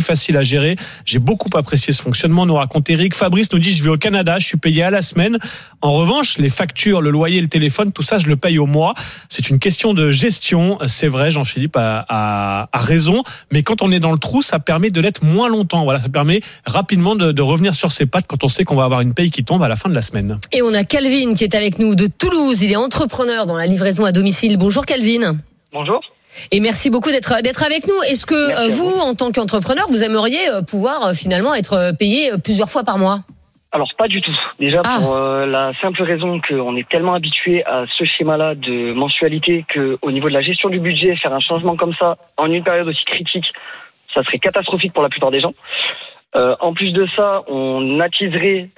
facile à gérer. J'ai beaucoup apprécié ce fonctionnement, nous raconte Eric. Fabrice nous dit, je vais au Canada, je suis payé à la semaine. En revanche, les factures, le loyer, le téléphone, tout ça, je le paye au mois. C'est une question de gestion. C'est vrai, Jean-Philippe a raison. Mais quand on est dans le trou, ça permet de l'être moins longtemps. Voilà, ça permet rapidement de revenir sur ses pattes quand on sait qu'on va avoir une paye qui tombe à la fin de la semaine. Et on a Calvin qui est avec nous de Toulouse. Il est entrepreneur dans la livraison à domicile. Bonjour Calvin. Bonjour. Et merci beaucoup d'être avec nous. Est-ce que vous, en tant qu'entrepreneur, vous aimeriez pouvoir finalement être payé plusieurs fois par mois ? Alors pas du tout. Déjà pour la simple raison qu'on est tellement habitué à ce schéma-là de mensualité qu'au niveau de la gestion du budget, faire un changement comme ça en une période aussi critique, ça serait catastrophique pour la plupart des gens. En plus de ça, on attiserait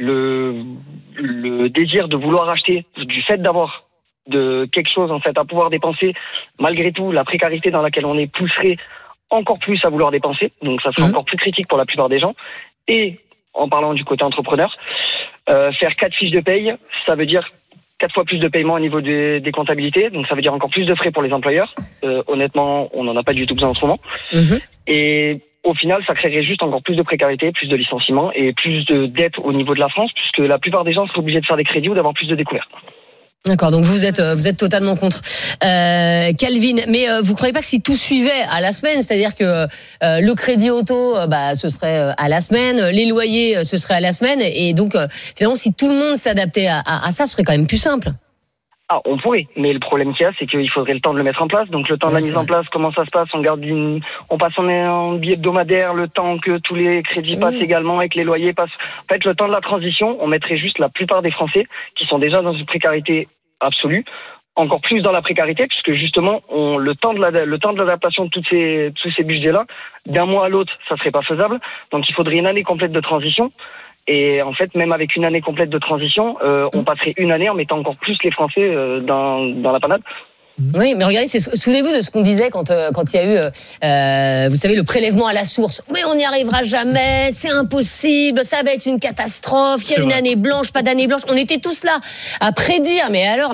le désir de vouloir acheter du fait d'avoir de quelque chose en fait à pouvoir dépenser. Malgré tout, la précarité dans laquelle on est pousserait encore plus à vouloir dépenser. Donc ça serait encore plus critique pour la plupart des gens. Et en parlant du côté entrepreneur, faire 4 fiches de paye, ça veut dire 4 fois plus de paiement au niveau des comptabilités. Donc ça veut dire encore plus de frais pour les employeurs. Honnêtement, on n'en a pas du tout besoin en ce moment. Et au final, ça créerait juste encore plus de précarité, plus de licenciements et plus de dettes au niveau de la France, puisque la plupart des gens seraient obligés de faire des crédits ou d'avoir plus de découvertes. D'accord, donc vous êtes totalement contre. Calvin, mais vous croyez pas que si tout suivait à la semaine, c'est-à-dire que le crédit auto, ce serait à la semaine, les loyers, ce serait à la semaine, et donc finalement, si tout le monde s'adaptait à ça, ce serait quand même plus simple. Ah, on pourrait, mais le problème qu'il y a, c'est qu'il faudrait le temps de le mettre en place. Donc le temps de la mise en place, comment ça se passe ? On passe en billet hebdomadaire, le temps que tous les crédits passent également et que les loyers passent. En fait, le temps de la transition, on mettrait juste la plupart des Français qui sont déjà dans une précarité absolue, encore plus dans la précarité, puisque justement, le temps de l'adaptation de tous ces budgets-là, d'un mois à l'autre, ça serait pas faisable. Donc il faudrait une année complète de transition. Et en fait, même avec une année complète de transition, on passerait une année en mettant encore plus les Français dans la panade. Oui, mais regardez, souvenez-vous de ce qu'on disait quand il y a eu, vous savez, le prélèvement à la source. Mais on n'y arrivera jamais, c'est impossible, ça va être une catastrophe. Il y a une année blanche, pas d'année blanche. On était tous là à prédire. Mais alors,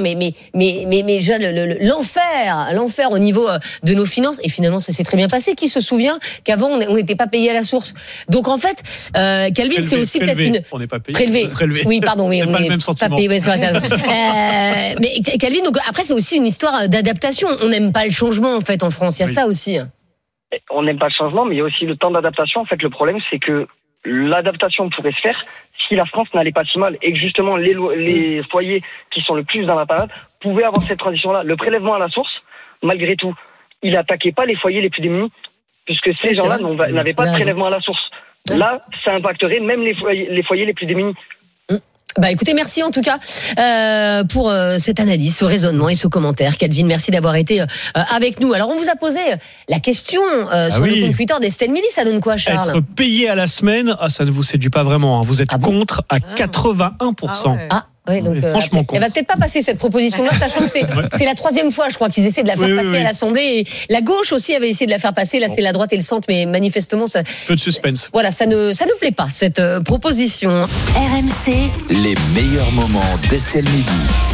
l'enfer au niveau de nos finances. Et finalement, ça s'est très bien passé. Qui se souvient qu'avant on n'était pas payé à la source. Donc en fait, Calvin, c'est aussi peut-être une on n'est pas payé. Prélevé. Oui, pardon, oui, on pas le n'est même sentiment. pas payé. Ouais, mais Calvin, donc après, c'est aussi une histoire d'adaptation. On n'aime pas le changement, en fait, en France. Il y a ça aussi. On n'aime pas le changement, mais il y a aussi le temps d'adaptation. En fait, le problème, c'est que l'adaptation pourrait se faire si la France n'allait pas si mal et que justement les foyers qui sont le plus dans la parade pouvaient avoir cette transition-là. Le prélèvement à la source, malgré tout, il n'attaquait pas les foyers les plus démunis, puisque ces gens-là n'avaient pas de prélèvement à la source. Là, ça impacterait même les foyers les plus démunis. Écoutez, merci en tout cas pour cette analyse, ce raisonnement et ce commentaire. Calvin, merci d'avoir été avec nous. Alors, on vous a posé la question sur le compte Twitter d'Estelle Midi. Ça donne quoi, Charles ? Être payé à la semaine, ça ne vous séduit pas vraiment. Vous êtes contre à 81%. Oui, donc franchement, elle va peut-être pas passer cette proposition-là, sachant que c'est la 3e fois, je crois, qu'ils essaient de la faire passer à l'Assemblée. Et la gauche aussi avait essayé de la faire passer. Là, c'est la droite et le centre, mais manifestement, ça. Peu de suspense. Voilà, ça ne plaît pas cette proposition. RMC, les meilleurs moments d'Estelle Midi.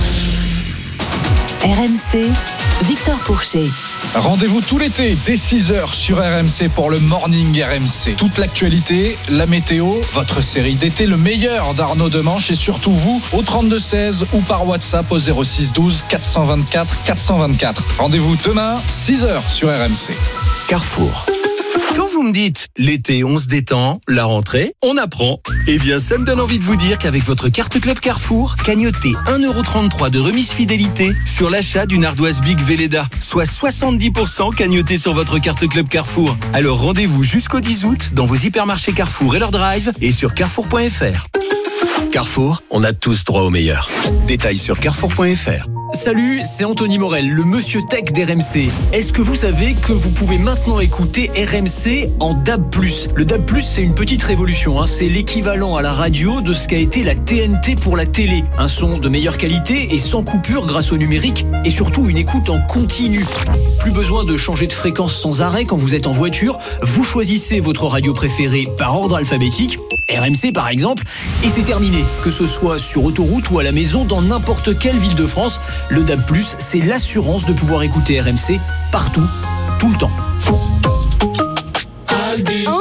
RMC, Victor Pourchet. Rendez-vous tout l'été dès 6h sur RMC pour le Morning RMC. Toute l'actualité, la météo, votre série d'été, le meilleur d'Arnaud Demanche et surtout vous au 32-16 ou par WhatsApp au 06 12 424 424. Rendez-vous demain 6h sur RMC. Carrefour. Quand vous me dites l'été on se détend, la rentrée on apprend, eh bien ça me donne envie de vous dire qu'avec votre carte Club Carrefour, cagnotez 1,33€ de remise fidélité sur l'achat d'une ardoise Big Velleda, soit 70% cagnoté sur votre carte Club Carrefour. Alors rendez-vous jusqu'au 10 août dans vos hypermarchés Carrefour et leur drive et sur carrefour.fr. Carrefour, on a tous droit au meilleur. Détails sur carrefour.fr. Salut, c'est Anthony Morel, le monsieur tech d'RMC. Est-ce que vous savez que vous pouvez maintenant écouter RMC en DAB+. Le DAB+, c'est une petite révolution, c'est l'équivalent à la radio de ce qu'a été la TNT pour la télé. Un son de meilleure qualité et sans coupure grâce au numérique et surtout une écoute en continu. Plus besoin de changer de fréquence sans arrêt quand vous êtes en voiture. Vous choisissez votre radio préférée par ordre alphabétique, RMC par exemple, et c'est terminé. Que ce soit sur autoroute ou à la maison, dans n'importe quelle ville de France, le DAB+, c'est l'assurance de pouvoir écouter RMC partout, tout le temps. En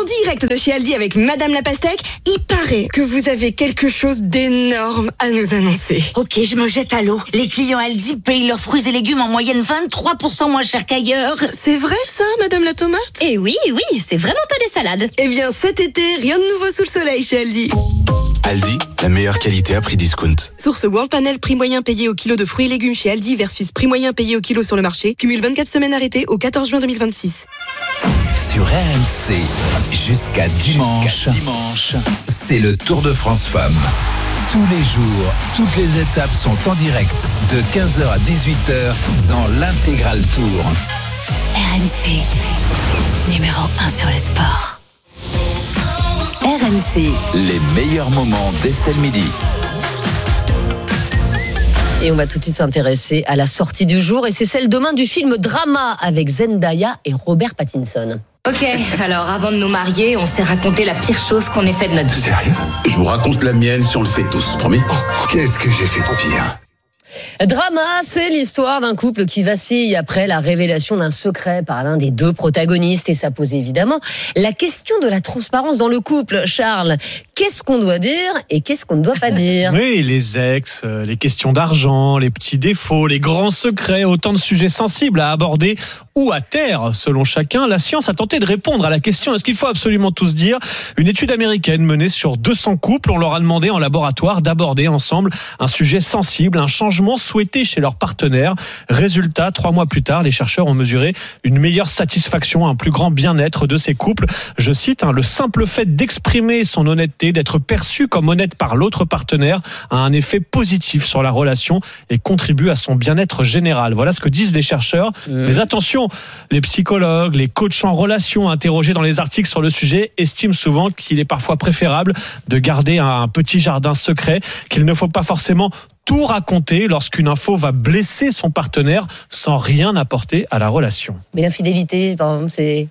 direct de chez Aldi avec Madame la Pastèque. Il paraît que vous avez quelque chose d'énorme à nous annoncer. Ok, je me jette à l'eau. Les clients Aldi payent leurs fruits et légumes en moyenne 23% moins cher qu'ailleurs. C'est vrai ça, Madame la Tomate? Eh oui, c'est vraiment pas des salades. Eh bien, cet été, rien de nouveau sous le soleil chez Aldi. Aldi, la meilleure qualité à prix discount. Source World Panel, prix moyen payé au kilo de fruits et légumes chez Aldi versus prix moyen payé au kilo sur le marché. Cumule 24 semaines arrêtées au 14 juin 2026. Sur RMC, jusqu'à dimanche, c'est le Tour de France Femmes. Tous les jours, toutes les étapes sont en direct de 15h à 18h dans l'Intégral Tour. RMC, numéro 1 sur le sport. RMC, les meilleurs moments d'Estelle Midi. Et on va tout de suite s'intéresser à la sortie du jour. Et c'est celle demain du film Drama avec Zendaya et Robert Pattinson. Ok, alors avant de nous marier, on s'est raconté la pire chose qu'on ait fait de notre vie. Sérieux? Je vous raconte la mienne si on le fait tous, promis? Oh, qu'est-ce que j'ai fait de pire? Drama, c'est l'histoire d'un couple qui vacille après la révélation d'un secret par l'un des deux protagonistes. Et ça pose évidemment la question de la transparence dans le couple. Charles, qu'est-ce qu'on doit dire et qu'est-ce qu'on ne doit pas dire? Oui, les ex, les questions d'argent, les petits défauts, les grands secrets, autant de sujets sensibles à aborder ou à taire selon chacun. La science a tenté de répondre à la question: est-ce qu'il faut absolument tout se dire? Une étude américaine menée sur 200 couples, on leur a demandé en laboratoire d'aborder ensemble un sujet sensible, un changement souhaité chez leur partenaire. Résultat, 3 mois plus tard, les chercheurs ont mesuré une meilleure satisfaction, un plus grand bien-être de ces couples. Je cite, le simple fait d'exprimer son honnêteté, d'être perçu comme honnête par l'autre partenaire, a un effet positif sur la relation et contribue à son bien-être général. Voilà ce que disent les chercheurs. Mais attention, les psychologues, les coachs en relation interrogés dans les articles sur le sujet estiment souvent qu'il est parfois préférable de garder un petit jardin secret, qu'il ne faut pas forcément tout raconter lorsqu'une info va blesser son partenaire sans rien apporter à la relation. Mais l'infidélité, par exemple, c'est...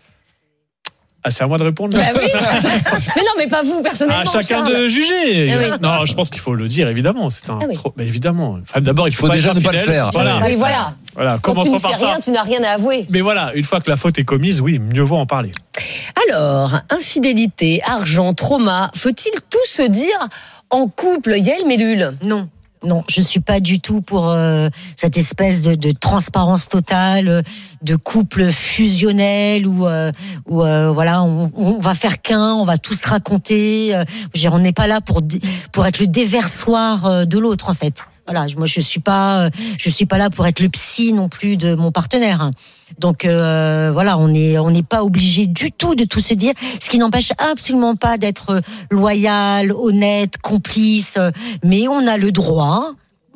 Ah, c'est à moi de répondre bah oui. Mais non, mais pas vous personnellement. À chacun Charles. de juger. Ah oui. Non, je pense qu'il faut le dire, évidemment. C'est un trop... Mais évidemment. Enfin, d'abord, il faut déjà être ne pas le fidèle. faire. Voilà. Oui, voilà. Quand Commençons tu ne par fais ça. rien, tu n'as rien à avouer. Mais voilà, une fois que la faute est commise, oui, mieux vaut en parler. Alors, infidélité, argent, trauma, faut-il tout se dire en couple, Yael Mellul? Non, je suis pas du tout pour cette espèce de transparence totale, de couple fusionnel où voilà, on va faire qu'un, on va tout se raconter. On n'est pas là pour être le déversoir de l'autre en fait. Voilà, moi je suis pas là pour être le psy non plus de mon partenaire. Donc voilà, on n'est pas obligé du tout de tout se dire, ce qui n'empêche absolument pas d'être loyal, honnête, complice, mais on a le droit,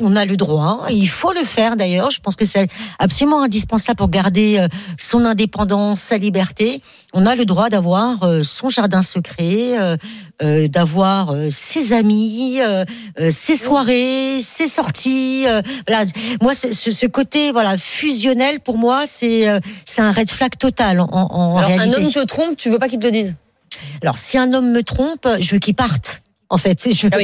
et il faut le faire d'ailleurs. Je pense que c'est absolument indispensable pour garder son indépendance, sa liberté. On a le droit d'avoir son jardin secret, d'avoir ses amis, ses soirées, ses sorties. Voilà. Moi, ce côté fusionnel, pour moi, c'est un red flag total en Alors, réalité. un homme te trompe, tu veux pas qu'il te le dise? Alors, si un homme me trompe, je veux qu'il parte. En fait,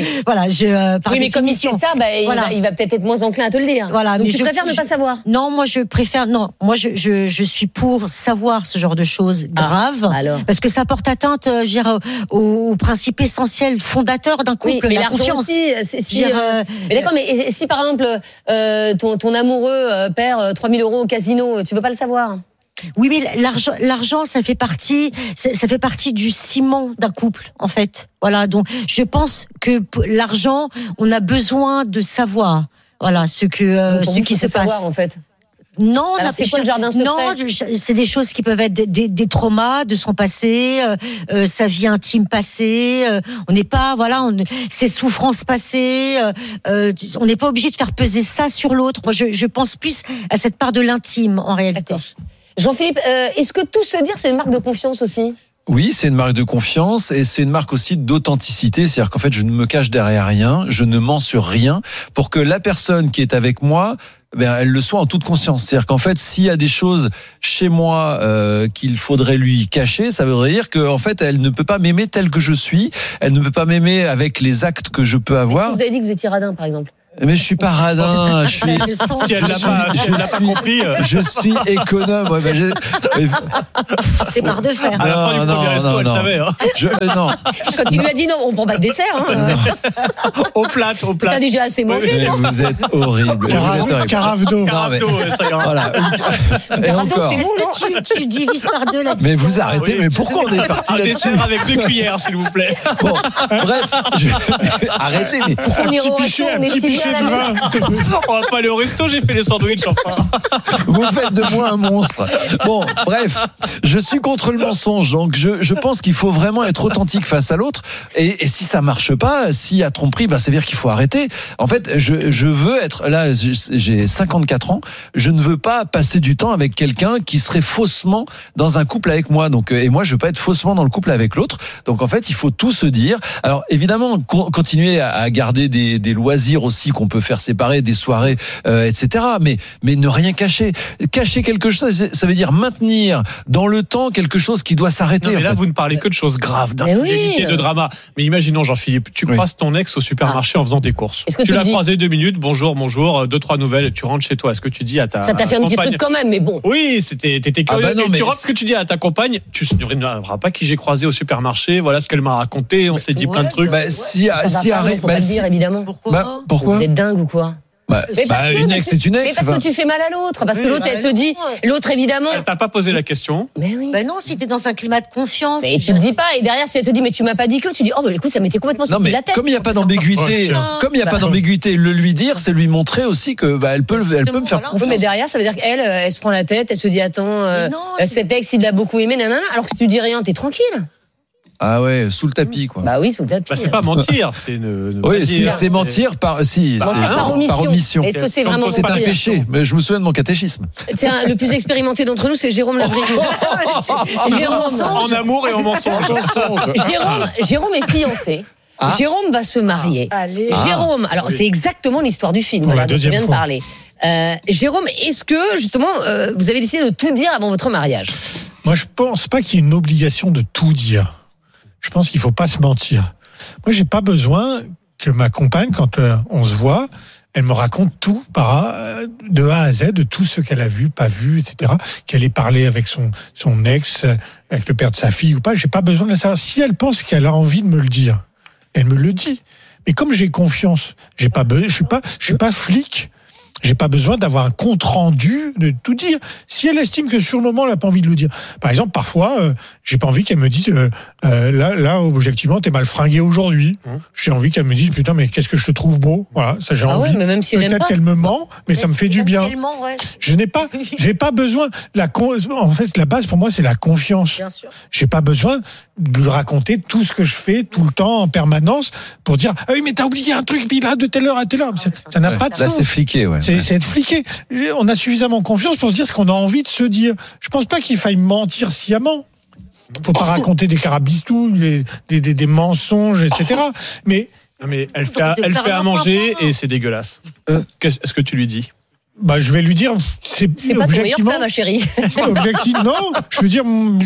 par oui, mais comme il définition. fait ça, il va peut-être être moins enclin à te le dire. Voilà, donc mais tu préfères ne pas savoir? Non, moi je préfère. Non, moi je suis pour savoir ce genre de choses graves, parce que ça porte atteinte, au principe essentiel fondateur d'un couple, oui, mais la confiance. Aussi, mais d'accord, mais si par exemple ton amoureux perd 3 000 € au casino, tu veux pas le savoir? Oui, mais l'argent, ça fait partie du ciment d'un couple, en fait. Voilà, donc je pense que l'argent, on a besoin de savoir, voilà, ce qui se passe. Savoir, en fait. Non, c'est quoi le jardin secret? Non, c'est des choses qui peuvent être des traumas de son passé, sa vie intime passée. On n'est pas, ses souffrances passées. On n'est pas obligé de faire peser ça sur l'autre. Moi, je pense plus à cette part de l'intime en réalité. D'accord. Jean-Philippe, est-ce que tout se dire, c'est une marque de confiance aussi? Oui, c'est une marque de confiance et c'est une marque aussi d'authenticité. C'est-à-dire qu'en fait, je ne me cache derrière rien, je ne mens sur rien pour que la personne qui est avec moi, elle le soit en toute conscience. C'est-à-dire qu'en fait, s'il y a des choses chez moi qu'il faudrait lui cacher, ça voudrait dire qu'en fait, elle ne peut pas m'aimer tel que je suis. Elle ne peut pas m'aimer avec les actes que je peux avoir. Vous avez dit que vous étiez radin, par exemple. Mais je suis pas radin. Si elle l'a pas compris. Je suis économe. Ouais, c'est barre de fer. À la fin du premier resto, elle savait. Non. Quand il lui a dit non, on prend pas de dessert. Au plat. T'as déjà assez mangé, non? Vous êtes horrible. Carafe d'eau. Voilà. Carafe d'eau, c'est bon, non? Tu divises par deux là-dessus. Mais vous arrêtez. Mais pourquoi on est parti là-dessus? Dessert avec 2 cuillères, s'il vous plaît. Bon, bref. Arrêtez. Mais pourquoi on ira au resto? On est de vin. On va pas aller au resto, j'ai fait les sandwichs enfin. Vous faites de moi un monstre. Bon, bref, je suis contre le mensonge, donc je pense qu'il faut vraiment être authentique face à l'autre. Et si ça marche pas, s'il y a tromperie, ça veut dire qu'il faut arrêter. En fait, je veux être là, j'ai 54 ans, je ne veux pas passer du temps avec quelqu'un qui serait faussement dans un couple avec moi. Donc, et moi, je veux pas être faussement dans le couple avec l'autre. Donc, en fait, il faut tout se dire. Alors, évidemment, continuer à garder des loisirs aussi qu'on peut faire séparer, des soirées, etc. Mais ne rien cacher. Cacher quelque chose, ça veut dire maintenir dans le temps quelque chose qui doit s'arrêter. Non, mais là, vous ne parlez que de choses graves, d'infidélité, de drama. Mais imaginons, Jean-Philippe, tu croises ton ex au supermarché en faisant des courses. Tu l'as croisé 2 minutes, bonjour, 2-3 nouvelles, et tu rentres chez toi. Est-ce que tu dis à ta Ça t'a fait un petit truc quand même, mais bon. Oui, t'étais curieux. Tu rentres, ce que tu dis à ta compagne, tu ne diras pas qui j'ai croisé au supermarché, voilà ce qu'elle m'a raconté, on s'est dit plein de trucs. Si arrête, faut pas le dire, évidemment. Pourquoi? Vous êtes dingue ou quoi? Une ex, c'est une ex. Mais parce que tu fais mal à l'autre, parce que l'autre, elle se dit, l'autre évidemment. Elle t'a pas posé la question. Mais oui. Non, si t'es dans un climat de confiance. Mais tu le dis pas, et derrière, si elle te dit, mais tu m'as pas dit que, tu dis, écoute, ça m'était complètement sorti de la tête. Comme il n'y a pas d'ambiguïté, le lui dire, c'est lui montrer aussi que elle peut me faire confiance. Oui, mais derrière, ça veut dire qu'elle se prend la tête, elle se dit, attends, cet ex, il l'a beaucoup aimé, nanana, alors que tu dis rien, t'es tranquille. Ah ouais, sous le tapis, quoi. Bah oui, sous le tapis. C'est pas mentir, c'est c'est mentir par omission. Est-ce que c'est vraiment c'est un péché? Mais je me souviens de mon catéchisme. Tiens, le plus expérimenté d'entre nous, c'est Jérôme Lavrieux. En amour et en mensonge. Jérôme est fiancé. Jérôme va se marier. Jérôme, alors c'est exactement l'histoire du film dont tu viens de parler. Jérôme, est-ce que justement vous avez décidé de tout dire avant votre mariage? Moi, je pense pas qu'il y ait une obligation de tout dire. Je pense qu'il faut pas se mentir. Moi, j'ai pas besoin que ma compagne, quand on se voit, elle me raconte tout de A à Z, de tout ce qu'elle a vu, pas vu, etc. Qu'elle ait parlé avec son ex, avec le père de sa fille ou pas. J'ai pas besoin de le savoir. Si elle pense qu'elle a envie de me le dire, elle me le dit. Mais comme j'ai confiance, je suis pas flic. J'ai pas besoin d'avoir un compte rendu de tout dire. Si elle estime que sur le moment elle a pas envie de le dire. Par exemple, parfois, j'ai pas envie qu'elle me dise là objectivement t'es mal fringué aujourd'hui. J'ai envie qu'elle me dise putain mais qu'est-ce que je te trouve beau. Voilà, ça j'ai envie. Ouais, mais même si elle aime pas. Peut-être qu'elle me ment, mais ça me fait du bien. J'ai pas besoin. En fait, la base pour moi c'est la confiance. Bien sûr. J'ai pas besoin de lui raconter tout ce que je fais tout le temps en permanence pour dire ah oui mais t'as oublié un truc puis là de telle heure à telle heure. Ça n'a pas de sens. Là c'est fliqué ouais. C'est être fliqué. On a suffisamment confiance pour se dire ce qu'on a envie de se dire. Je pense pas qu'il faille mentir sciemment. Faut pas raconter des carabistouilles, des mensonges, etc. Mais elle fait à manger et c'est dégueulasse. Qu'est-ce que tu lui dis? Je vais lui dire, c'est pas ton meilleur plat, ma chérie. Non, je veux dire,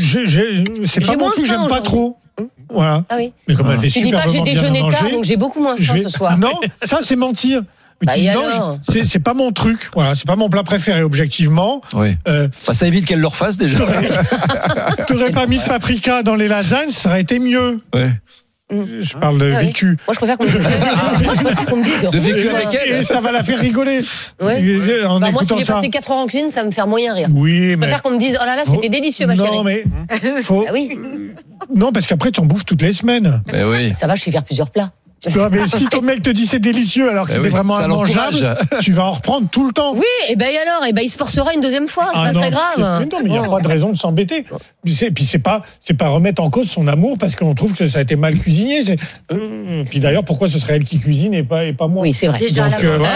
c'est pas non plus, j'aime pas trop. Voilà. Ah oui. Mais comme elle fait tu dis pas j'ai déjeuné tard, donc j'ai beaucoup moins faim ce soir. Non, ça c'est mentir. Non, c'est pas mon truc. Voilà, c'est pas mon plat préféré objectivement. Oui. Ça évite qu'elle le refasse déjà. T'aurais pas mis de paprika dans les lasagnes, ça aurait été mieux. Ouais. Je parle de vécu. Oui. Moi, je préfère qu'on me dise. De vécu avec elle. Et ça va la faire rigoler. Ouais. Moi, si j'ai passé 4 heures en cuisine, ça va me faire moyen rire. Oui, je préfère qu'on me dise, oh là là, c'était délicieux, ma chérie. Non, mais faut. Ah oui. Non, parce qu'après, tu en bouffes toutes les semaines. Mais oui. Ça va, je sais faire plusieurs plats. Mais si ton mec te dit c'est délicieux alors que c'était vraiment immangeable, tu vas en reprendre tout le temps. Oui, et alors, il se forcera une deuxième fois, c'est pas très grave. Mais non, mais il n'y a pas de raison de s'embêter. Puis c'est pas remettre en cause son amour parce qu'on trouve que ça a été mal cuisiné. Puis d'ailleurs, pourquoi ce serait elle qui cuisine et pas moi? Oui, c'est vrai. Déjà,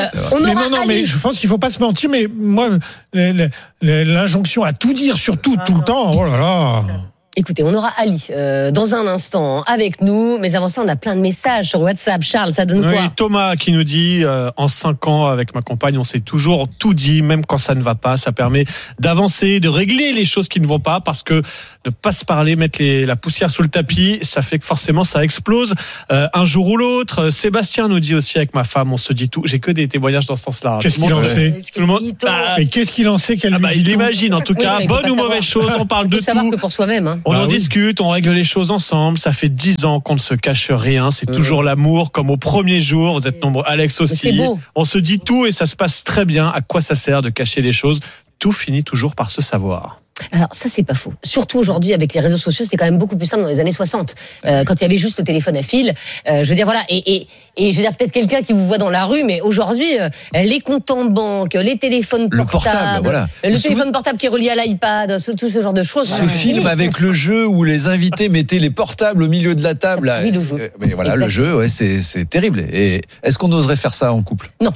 mais je pense qu'il faut pas se mentir. Mais moi, l'injonction à tout dire sur tout le temps, oh là là. Écoutez, on aura Ali dans un instant avec nous, mais avant ça, on a plein de messages sur WhatsApp. Charles, ça donne quoi ? Thomas qui nous dit en 5 ans avec ma compagne, on s'est toujours tout dit, même quand ça ne va pas. Ça permet d'avancer, de régler les choses qui ne vont pas, parce que ne pas se parler, mettre la poussière sous le tapis, ça fait que forcément ça explose un jour ou l'autre. Sébastien nous dit aussi avec ma femme, on se dit tout. J'ai que des témoignages dans ce sens-là. Qu'est-ce qu'il en sait ? Mais qu'est-ce qu'il en sait ? Il imagine en tout cas, bonne ou mauvaise chose, on parle de tout. Savoir que pour soi-même. Hein. On en discute, on règle les choses ensemble. Ça fait 10 ans qu'on ne se cache rien. C'est toujours l'amour, comme au premier jour. Vous êtes nombreux, Alex aussi. C'est beau. On se dit tout et ça se passe très bien. À quoi ça sert de cacher les choses ? Tout finit toujours par se savoir. Alors ça c'est pas faux. Surtout aujourd'hui avec les réseaux sociaux, c'était quand même beaucoup plus simple dans les années 60 quand il y avait juste le téléphone à fil. Je veux dire voilà et je veux dire peut-être quelqu'un qui vous voit dans la rue, mais aujourd'hui les comptes en banque, les téléphones portables, le téléphone portable qui est relié à l'iPad, tout ce genre de choses. Ce film avec le jeu où les invités mettaient les portables au milieu de la table. Oui, le jeu. Mais voilà, le jeu, ouais, c'est terrible. Et est-ce qu'on oserait faire ça en couple ? Non.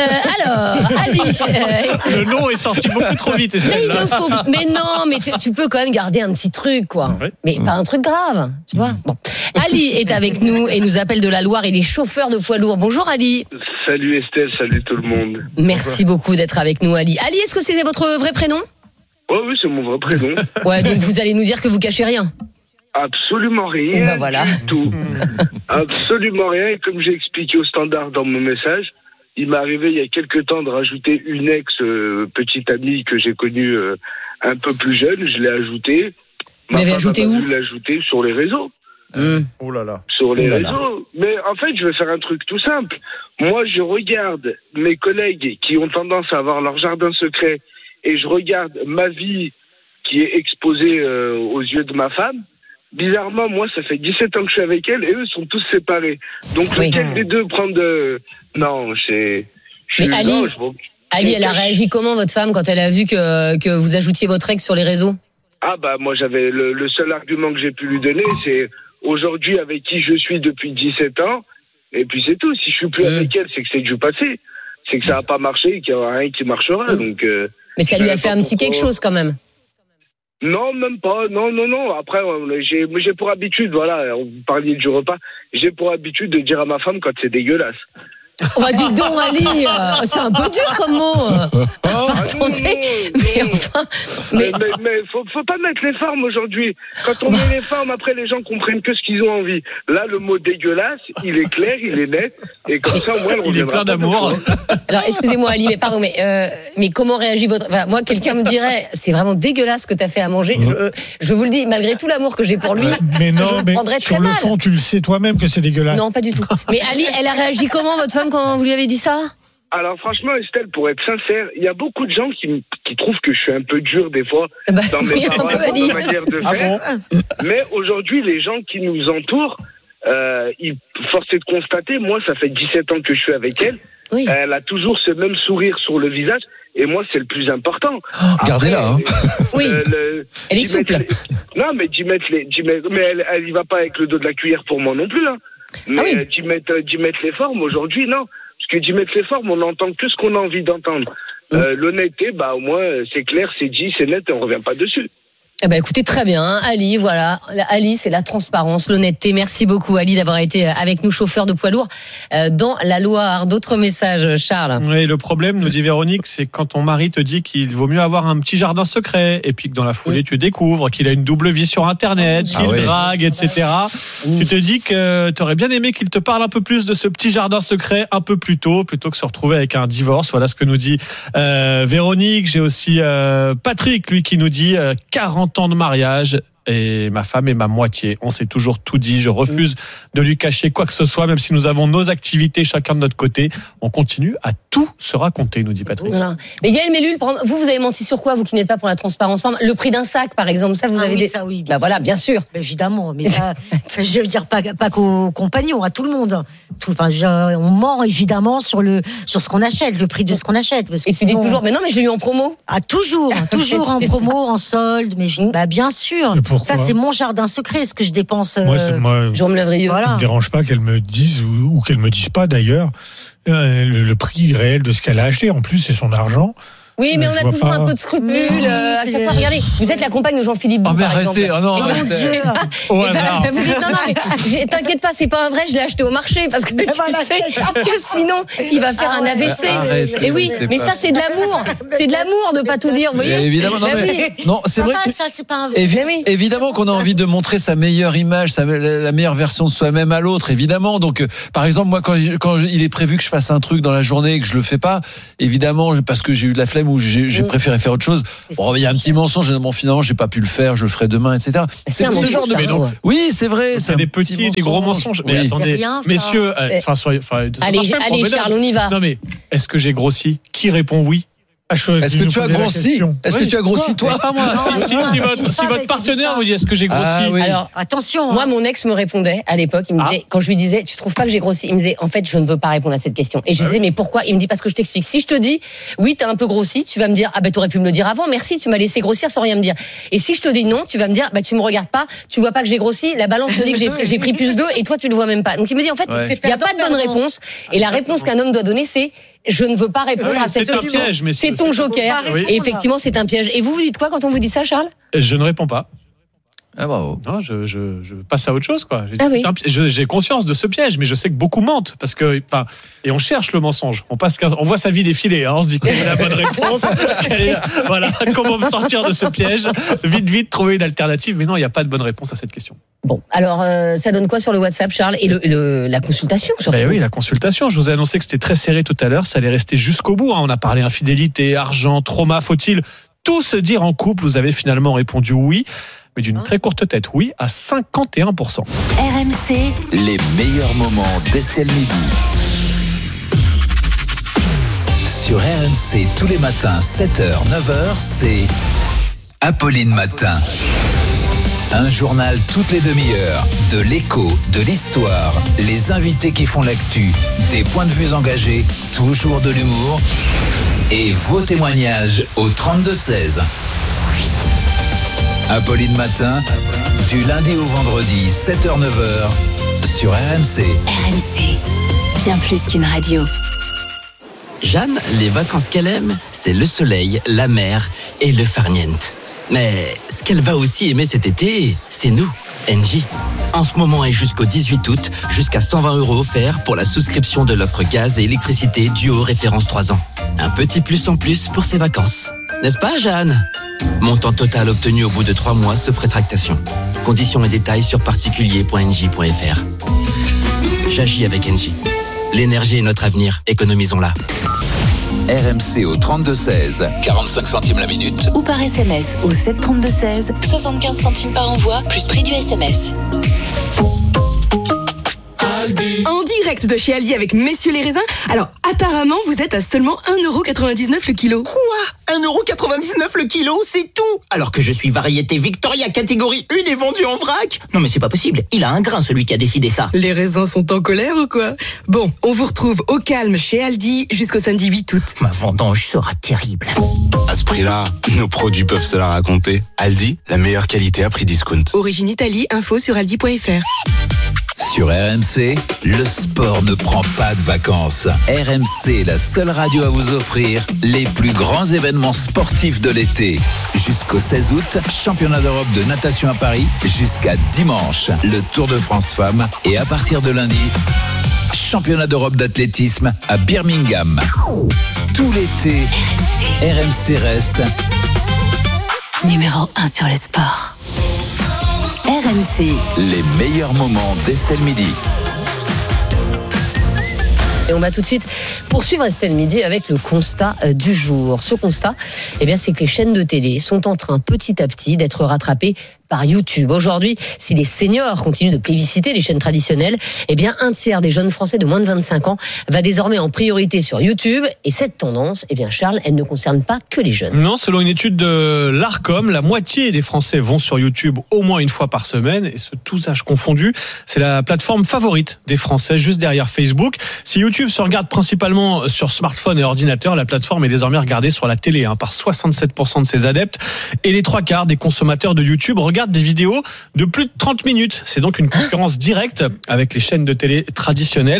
Alors Ali, le nom est sorti beaucoup trop vite. Mais non. Mais tu peux quand même garder un petit truc, quoi. Oui. Mais pas un truc grave, tu vois. Bon. Ali est avec nous et nous appelle de la Loire. Il est chauffeur de poids lourd. Bonjour Ali. Salut Estelle, salut tout le monde. Merci beaucoup d'être avec nous Ali. Ali, est-ce que c'est votre vrai prénom ? Oui, c'est mon vrai prénom. Ouais, donc vous allez nous dire que vous cachez rien. Absolument rien. Ben voilà. Du tout. Absolument rien. Et comme j'ai expliqué au standard dans mon message, il m'est arrivé il y a quelques temps de rajouter une petite amie que j'ai connue un peu plus jeune. Je l'ai ajoutée. Vous l'avez ajoutée où ? Je l'ai ajoutée sur les réseaux. Oh là là. Sur les réseaux. Mais en fait, je vais faire un truc tout simple. Moi, je regarde mes collègues qui ont tendance à avoir leur jardin secret et je regarde ma vie qui est exposée aux yeux de ma femme. Bizarrement, moi, ça fait 17 ans que je suis avec elle et eux sont tous séparés. Donc, lequel des deux prend de... Non, Mais Ali, elle a réagi comment, votre femme, quand elle a vu que vous ajoutiez votre ex sur les réseaux ? Ah bah, moi, j'avais le seul argument que j'ai pu lui donner, c'est aujourd'hui avec qui je suis depuis 17 ans, et puis c'est tout. Si je suis plus avec elle, c'est que c'est du passé. C'est que ça n'a pas marché et qu'il n'y aura rien qui marchera. Donc, mais ça lui a fait un petit quelque chose, quand même. Non, même pas. Non. Après, j'ai pour habitude, voilà, vous parliez du repas, j'ai pour habitude de dire à ma femme quand c'est dégueulasse. On va dire donc Ali, c'est un peu dur comme mot. Mais faut pas mettre les formes aujourd'hui. Quand on met les formes, après les gens comprennent que ce qu'ils ont envie. Là, le mot dégueulasse, il est clair, il est net, et comme ça, moi, il est plein d'amour. Alors, excusez-moi Ali, mais pardon, mais comment réagit votre... Enfin, moi, quelqu'un me dirait, c'est vraiment dégueulasse ce que t'as fait à manger. Je vous le dis, malgré tout l'amour que j'ai pour lui, mais non, je le prendrais très mal. Sur le fond, tu le sais toi-même que c'est dégueulasse. Non, pas du tout. Mais Ali, elle a réagi comment, votre femme, quand vous lui avez dit ça ? Alors franchement, Estelle, pour être sincère, il y a beaucoup de gens qui trouvent que je suis un peu dur des fois dans mes paroles, dans ma manière de faire. Mais aujourd'hui, les gens qui nous entourent, force est de constater, moi, ça fait 17 ans que je suis avec elle. Oui. Elle a toujours ce même sourire sur le visage. Et moi, c'est le plus important. Gardez-la. Hein. Oui. Elle est souple. Non, mais mais elle y va pas avec le dos de la cuillère pour moi non plus. Hein. Mais d'y mettre les formes aujourd'hui, non. Parce que d'y mettre les formes, on n'entend que ce qu'on a envie d'entendre. L'honnêteté, bah au moins c'est clair, c'est dit, c'est net et on revient pas dessus. Eh ben écoutez, très bien, Ali, voilà. Ali, c'est la transparence, l'honnêteté. Merci beaucoup, Ali, d'avoir été avec nous, chauffeur de poids lourd dans la Loire. D'autres messages, Charles? Oui, le problème, nous dit Véronique, c'est quand ton mari te dit qu'il vaut mieux avoir un petit jardin secret et puis que dans la foulée, tu découvres qu'il a une double vie sur Internet, qu'il drague, etc. Tu te dis que tu aurais bien aimé qu'il te parle un peu plus de ce petit jardin secret un peu plus tôt, plutôt que se retrouver avec un divorce. Voilà ce que nous dit Véronique. J'ai aussi Patrick, lui, qui nous dit 40 ans de mariage et ma femme est ma moitié. On s'est toujours tout dit. Je refuse de lui cacher quoi que ce soit, même si nous avons nos activités chacun de notre côté. On continue à tout se raconter, nous dit Patrick. Voilà. Mais Yael Mellul, vous avez menti sur quoi, vous qui n'êtes pas pour la transparence? Le prix d'un sac, par exemple, ça vous avez ça, oui, bah voilà, bien sûr. Bah, évidemment, mais ça, je veux dire pas qu'aux compagnons, à tout le monde. On ment évidemment sur ce qu'on achète, le prix de ce qu'on achète. Parce que et tu dis toujours, mais non, mais je l'ai eu en promo. Ah, toujours en promo, en solde, mais bah, bien sûr. Ça, c'est mon jardin secret, ce que je dépense. Moi, Jérôme Lavrieux. Ça me dérange pas qu'elle me dise ou qu'elle me dise pas d'ailleurs le prix réel de ce qu'elle a acheté. En plus, c'est son argent. Oui, mais on a toujours un peu de scrupules. À chaque fois, regardez, vous êtes la compagne de Jean-Philippe Bou, par arrêtez, exemple. non, arrêtez. Au hasard. Vous dites, non, mais t'inquiète pas, c'est pas un vrai, je l'ai acheté au marché, parce que tu sais que sinon, il va faire un AVC. Et oui, mais ça, c'est de l'amour. C'est de l'amour de pas tout dire, vous voyez. Évidemment, non, c'est vrai. Ça, c'est pas un vrai. Évidemment qu'on a envie de montrer sa meilleure image, la meilleure version de soi-même à l'autre, évidemment. Donc, par exemple, moi, quand il est prévu que je fasse un truc dans la journée et que je le fais pas, évidemment, parce que j'ai eu de la flemme ou j'ai préféré faire autre chose. Bon, il y a un petit mensonge. Bon, finalement, j'ai pas pu le faire, je le ferai demain, etc. C'est ce genre de mensonge. Oui, c'est vrai. C'est des petits, des gros mensonges. Mais attendez, messieurs, allez, Charles, on y va. Non, mais est-ce que j'ai grossi? Qui répond oui? Est-ce que tu as grossi? Est-ce que tu as grossi, toi? Pas moi. Si votre partenaire vous dit est-ce que j'ai grossi? Alors, attention. Moi, mon ex me répondait à l'époque. Il me disait, quand je lui disais, tu trouves pas que j'ai grossi? Il me disait, en fait, je ne veux pas répondre à cette question. Et je lui disais, mais pourquoi? Il me dit, parce que je t'explique. Si je te dis, oui, t'as un peu grossi, tu vas me dire, ah ben, t'aurais pu me le dire avant. Merci, tu m'as laissé grossir sans rien me dire. Et si je te dis non, tu vas me dire, bah, tu me regardes pas, tu vois pas que j'ai grossi. La balance me dit que j'ai pris plus d'eau et toi, tu le vois même pas. Donc, il me dit, en fait, il y a pas de bonne réponse. Et la réponse qu'un homme doit donner, c'est, je ne veux pas répondre à cette question. C'est ton joker. Et effectivement, c'est un piège. Et vous dites quoi quand on vous dit ça, Charles? Je ne réponds pas. Ah bravo. Non, je passe à autre chose, quoi. Oui. J'ai conscience de ce piège, mais je sais que beaucoup mentent parce que, et on cherche le mensonge. On voit sa vie défiler. On se dit quelle est la bonne réponse. Voilà, comment me sortir de ce piège? Vite, trouver une alternative. Mais non, il n'y a pas de bonne réponse à cette question. Bon, alors ça donne quoi sur le WhatsApp, Charles? Et la consultation, surtout. Oui, la consultation. Je vous ai annoncé que c'était très serré tout à l'heure. Ça allait rester jusqu'au bout. On a parlé infidélité, argent, trauma. Faut-il tout se dire en couple? Vous avez finalement répondu oui, mais d'une très courte tête. Oui, à 51%. RMC. Les meilleurs moments d'Estelle Midi. Sur RMC, tous les matins, 7h, 9h, c'est Apolline Matin. Un journal toutes les demi-heures, de l'écho, de l'histoire, les invités qui font l'actu, des points de vue engagés, toujours de l'humour et vos témoignages au 32-16. Apolline Matin, du lundi au vendredi, 7h-9h, sur RMC. RMC, bien plus qu'une radio. Jeanne, les vacances qu'elle aime, c'est le soleil, la mer et le farniente. Mais ce qu'elle va aussi aimer cet été, c'est nous, Engie. En ce moment et jusqu'au 18 août, jusqu'à 120 € offerts pour la souscription de l'offre gaz et électricité Duo référence 3 ans. Un petit plus en plus pour ses vacances. N'est-ce pas, Jeanne? Montant total obtenu au bout de 3 mois sauf rétractation. Conditions et détails sur particulier.engie.fr. J'agis avec Engie. L'énergie est notre avenir, économisons-la. RMC au 32-16, 45 centimes la minute. Ou par SMS au 732-16, 75 centimes par envoi, plus prix du SMS. En direct de chez Aldi avec Messieurs les raisins. Alors, apparemment, vous êtes à seulement 1,99€ le kilo. Quoi? 1,99€ le kilo, c'est tout? Alors que je suis variété Victoria catégorie 1 et vendu en vrac? Non mais c'est pas possible, il a un grain celui qui a décidé ça. Les raisins sont en colère ou quoi? Bon, on vous retrouve au calme chez Aldi jusqu'au samedi 8 août. Ma vendange sera terrible. À ce prix-là, nos produits peuvent se la raconter. Aldi, la meilleure qualité à prix discount. Origine Italie, info sur aldi.fr. Sur RMC, le sport ne prend pas de vacances. RMC, la seule radio à vous offrir les plus grands événements sportifs de l'été. Jusqu'au 16 août, championnat d'Europe de natation à Paris, jusqu'à dimanche, le Tour de France Femmes. Et à partir de lundi, championnat d'Europe d'athlétisme à Birmingham. Tout l'été, RMC reste numéro 1 sur le sport. RMC. Les meilleurs moments d'Estelle Midi. Et on va tout de suite poursuivre Estelle Midi avec le constat du jour. Ce constat, c'est que les chaînes de télé sont en train petit à petit d'être rattrapées par YouTube. Aujourd'hui, si les seniors continuent de plébisciter les chaînes traditionnelles, un tiers des jeunes Français de moins de 25 ans va désormais en priorité sur YouTube. Et cette tendance, Charles, elle ne concerne pas que les jeunes. Non, selon une étude de l'Arcom, la moitié des Français vont sur YouTube au moins une fois par semaine. Et ce tous âges confondus, c'est la plateforme favorite des Français, juste derrière Facebook. Si YouTube se regarde principalement sur smartphone et ordinateur, la plateforme est désormais regardée sur la télé par 67% de ses adeptes. Et les 3/4 des consommateurs de YouTube regardent regardent des vidéos de plus de 30 minutes. C'est donc une concurrence directe avec les chaînes de télé traditionnelles.